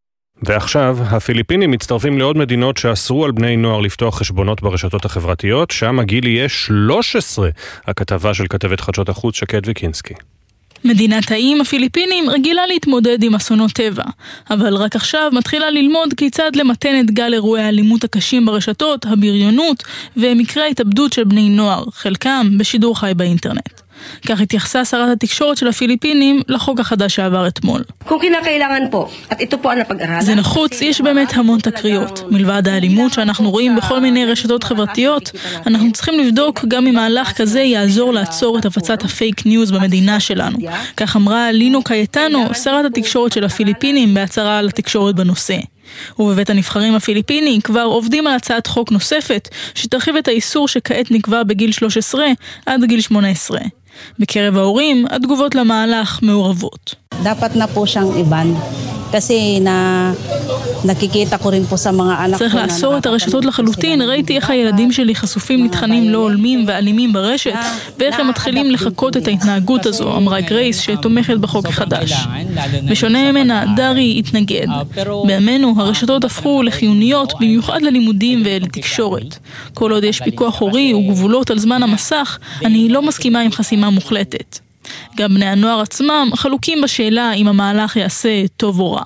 ועכשיו, הפיליפינים מצטרפים לעוד מדינות שאסרו על בני נוער לפתוח חשבונות ברשתות החברתיות, שם הגיל יהיה 13, הכתבה של כתבת חדשות החוץ שקד ויקינסקי. מדינת האיים הפיליפינים רגילה להתמודד עם אסונות טבע, אבל רק עכשיו מתחילה ללמוד כיצד למתן את גל אירועי האלימות הקשים ברשתות, הבריונות ומקרי ההתאבדות של בני נוער, חלקם בשידור חי באינטרנט. כך התייחסה שרת התקשורת של הפיליפינים לחוק החדש שעבר אתמול. זה נחוץ, יש באמת המון תקריות. מלבד האלימות שאנחנו רואים בכל מיני רשתות חברתיות, אנחנו צריכים לבדוק גם אם מהלך כזה יעזור לעצור את הפצת הפייק ניוז במדינה שלנו. כך אמרה לינו קייטנו, שרת התקשורת של הפיליפינים, בהצהרה על התקשורת בנושא. ובבית הנבחרים הפיליפיני כבר עובדים על הצעת חוק נוספת שתרחיב את האיסור שכעת נקבע בגיל 13 עד גיל 18. בקרב ההורים, התגובות למהלך מעורבות. Dapat na po siyang iban kasi nakikita ko rin po sa mga anak ko. צריך לאסור את הרשתות לחלוטין. ראיתי איך הילדים שלי חשופים לתכנים לא הולמים ואלימים ברשת, ואיך הם מתחילים לחקות את ההתנהגות הזו, אמרה גרייס שתומכת בחוק החדש. בשונה ממנה, דרי התנגד. בימינו הרשתות הפכו לחיוניות במיוחד ללימודים ולתקשורת. כל עוד יש פיקוח הורי וגבולות על זמן המסך, אני לא מסכימה עם חסימה מוחלטת. גם בני הנוער עצמם חלוקים בשאלה אם המהלך יעשה טוב או רע.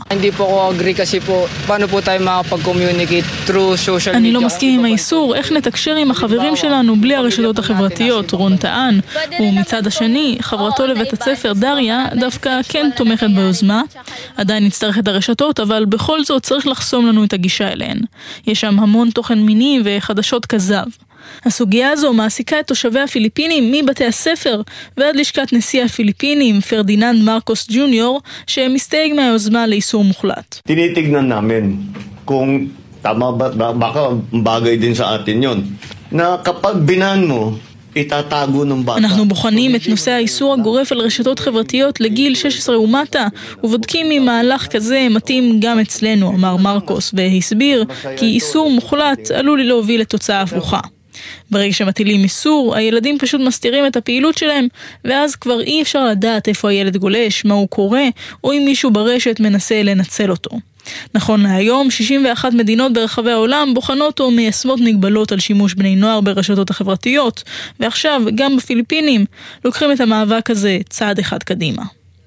אני לא מסכים עם האיסור, איך נתקשר עם החברים שלנו בלי הרשתות החברתיות, רון טען, ומצד השני, חברתו לבית הספר דריה דווקא כן תומכת ביוזמה. עדיין נצטרך את הרשתות, אבל בכל זאת צריך לחסום לנו את הגישה אליהן. יש שם המון תוכן מיני וחדשות כזב. הסוגיה הזו מעסיקה את תושבי הפיליפינים מבתי הספר ועד לשכת נשיא הפיליפינים פרדיננד מרקוס ג'וניור שמסתייג מהיוזמה לאיסור מוחלט. Tinitignan namin kung tama ba, baka bagay din sa atin yun na kapag binan mo אנחנו בוחנים את נושא האיסור הגורף על רשתות חברתיות לגיל 16 ומטה ובודקים אם מהלך כזה מתאים גם אצלנו, אמר מרקוס, והסביר כי איסור מוחלט עלול להוביל לתוצאה הפוכה. ברגע שמטילים איסור, הילדים פשוט מסתירים את הפעילות שלהם, ואז כבר אי אפשר לדעת איפה הילד גולש, מה הוא קורא, או אם מישהו ברשת מנסה לנצל אותו. נכון להיום, 61 מדינות ברחבי העולם בוחנות או מיישמות מגבלות על שימוש בני נוער ברשתות החברתיות, ועכשיו גם בפיליפינים לוקחים את המאבק הזה צעד אחד קדימה.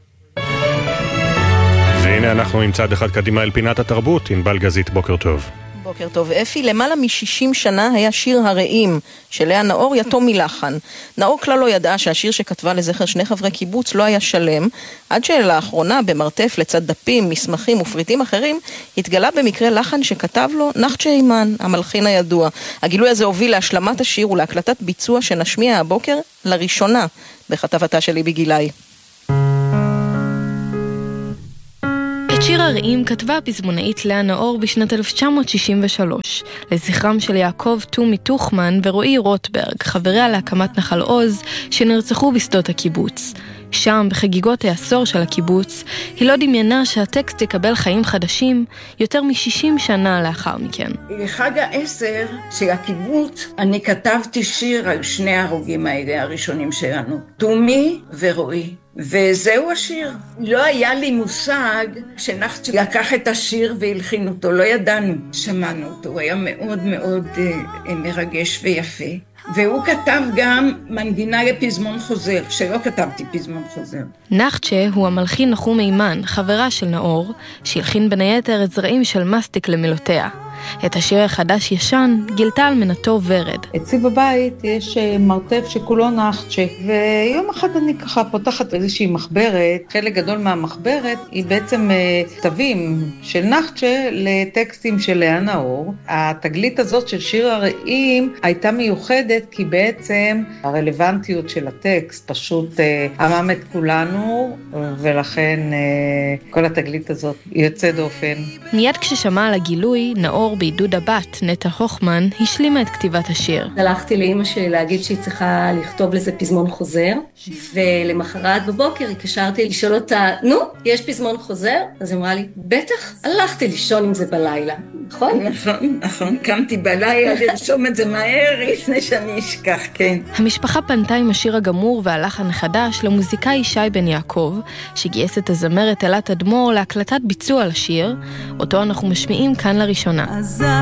והנה אנחנו עם צעד אחד קדימה אל פינת התרבות. ענבל גזית, בוקר טוב. בוקר טוב. אפי, למעלה מ-60 שנה היה שיר הרעים של לאה נאור יתום מלחן. נאור כלל לא ידעה שהשיר שכתבה לזכר שני חברי קיבוץ לא היה שלם, עד שלאחרונה במרתף לצד דפים, מסמכים ופריטים אחרים, התגלה במקרה לחן שכתב לו נחצ'ה אימן, המלחין הידוע. הגילוי הזה הוביל להשלמת השיר ולהקלטת ביצוע שנשמיע הבוקר לראשונה בכתבתה שלי בגילי. את שיר הרעים כתבה הפזמונאית לאה נאור בשנת 1963, לזכרם של יעקב תומי תוכמן ורועי רוטברג, חבריה להקמת נחל עוז, שנרצחו בשדות הקיבוץ. שם, בחגיגות העשור של הקיבוץ, היא לא דמיינה שהטקסט יקבל חיים חדשים יותר מ-60 שנה לאחר מכן. לחג ה10 של הקיבוץ, אני כתבתי שיר על שני ההרוגים האלה הראשונים שלנו, תומי ורועי. וזהו השיר. לא היה לי מושג שנחצ'ה לקח את השיר והלחין אותו, לא ידענו, שמענו אותו, הוא היה מאוד מאוד מרגש ויפה. והוא כתב גם מנגינה לפזמון חוזר, שלא כתבתי פזמון חוזר. נחצ'ה הוא המלחין נחום אימן, חברה של נאור, שהלחין בין היתר את זרעים של מסטיק למילותיה. את השיר החדש ישן גילתה על מנתו ורד. אצלי בבית יש מרתף שכולו נחצ'ה, ויום אחד אני ככה פותחת איזושהי מחברת, חלק גדול מהמחברת היא בעצם כתבים של נחצ'ה לטקסטים של לאה נאור. התגלית הזאת של שיר הרעים הייתה מיוחדת כי בעצם הרלוונטיות של הטקסט פשוט עמם את כולנו, ולכן כל התגלית הזאת יוצא דופן. מיד כששמע על הגילוי, נאור בעידוד הבת, נטע הוכמן, השלימה את כתיבת השיר. הלכתי לאמא שלי להגיד שהיא צריכה לכתוב לזה פזמון חוזר, ולמחרת בבוקר התקשרתי לשאול אותה, נו, יש פזמון חוזר? אז היא אמרה לי, בטח, הלכתי לישון עם זה בלילה. נכון? נכון, קמתי בלילה לרשום את זה מהר לפני שאני אשכח, כן. המשפחה פנתה עם השיר הגמור והלחן החדש למוזיקאי שי בן יעקב, שגייס את הזמרת אלת אדמור להקלטת ביצוע לשיר, אותו אנחנו משמיעים כאן לראשונה.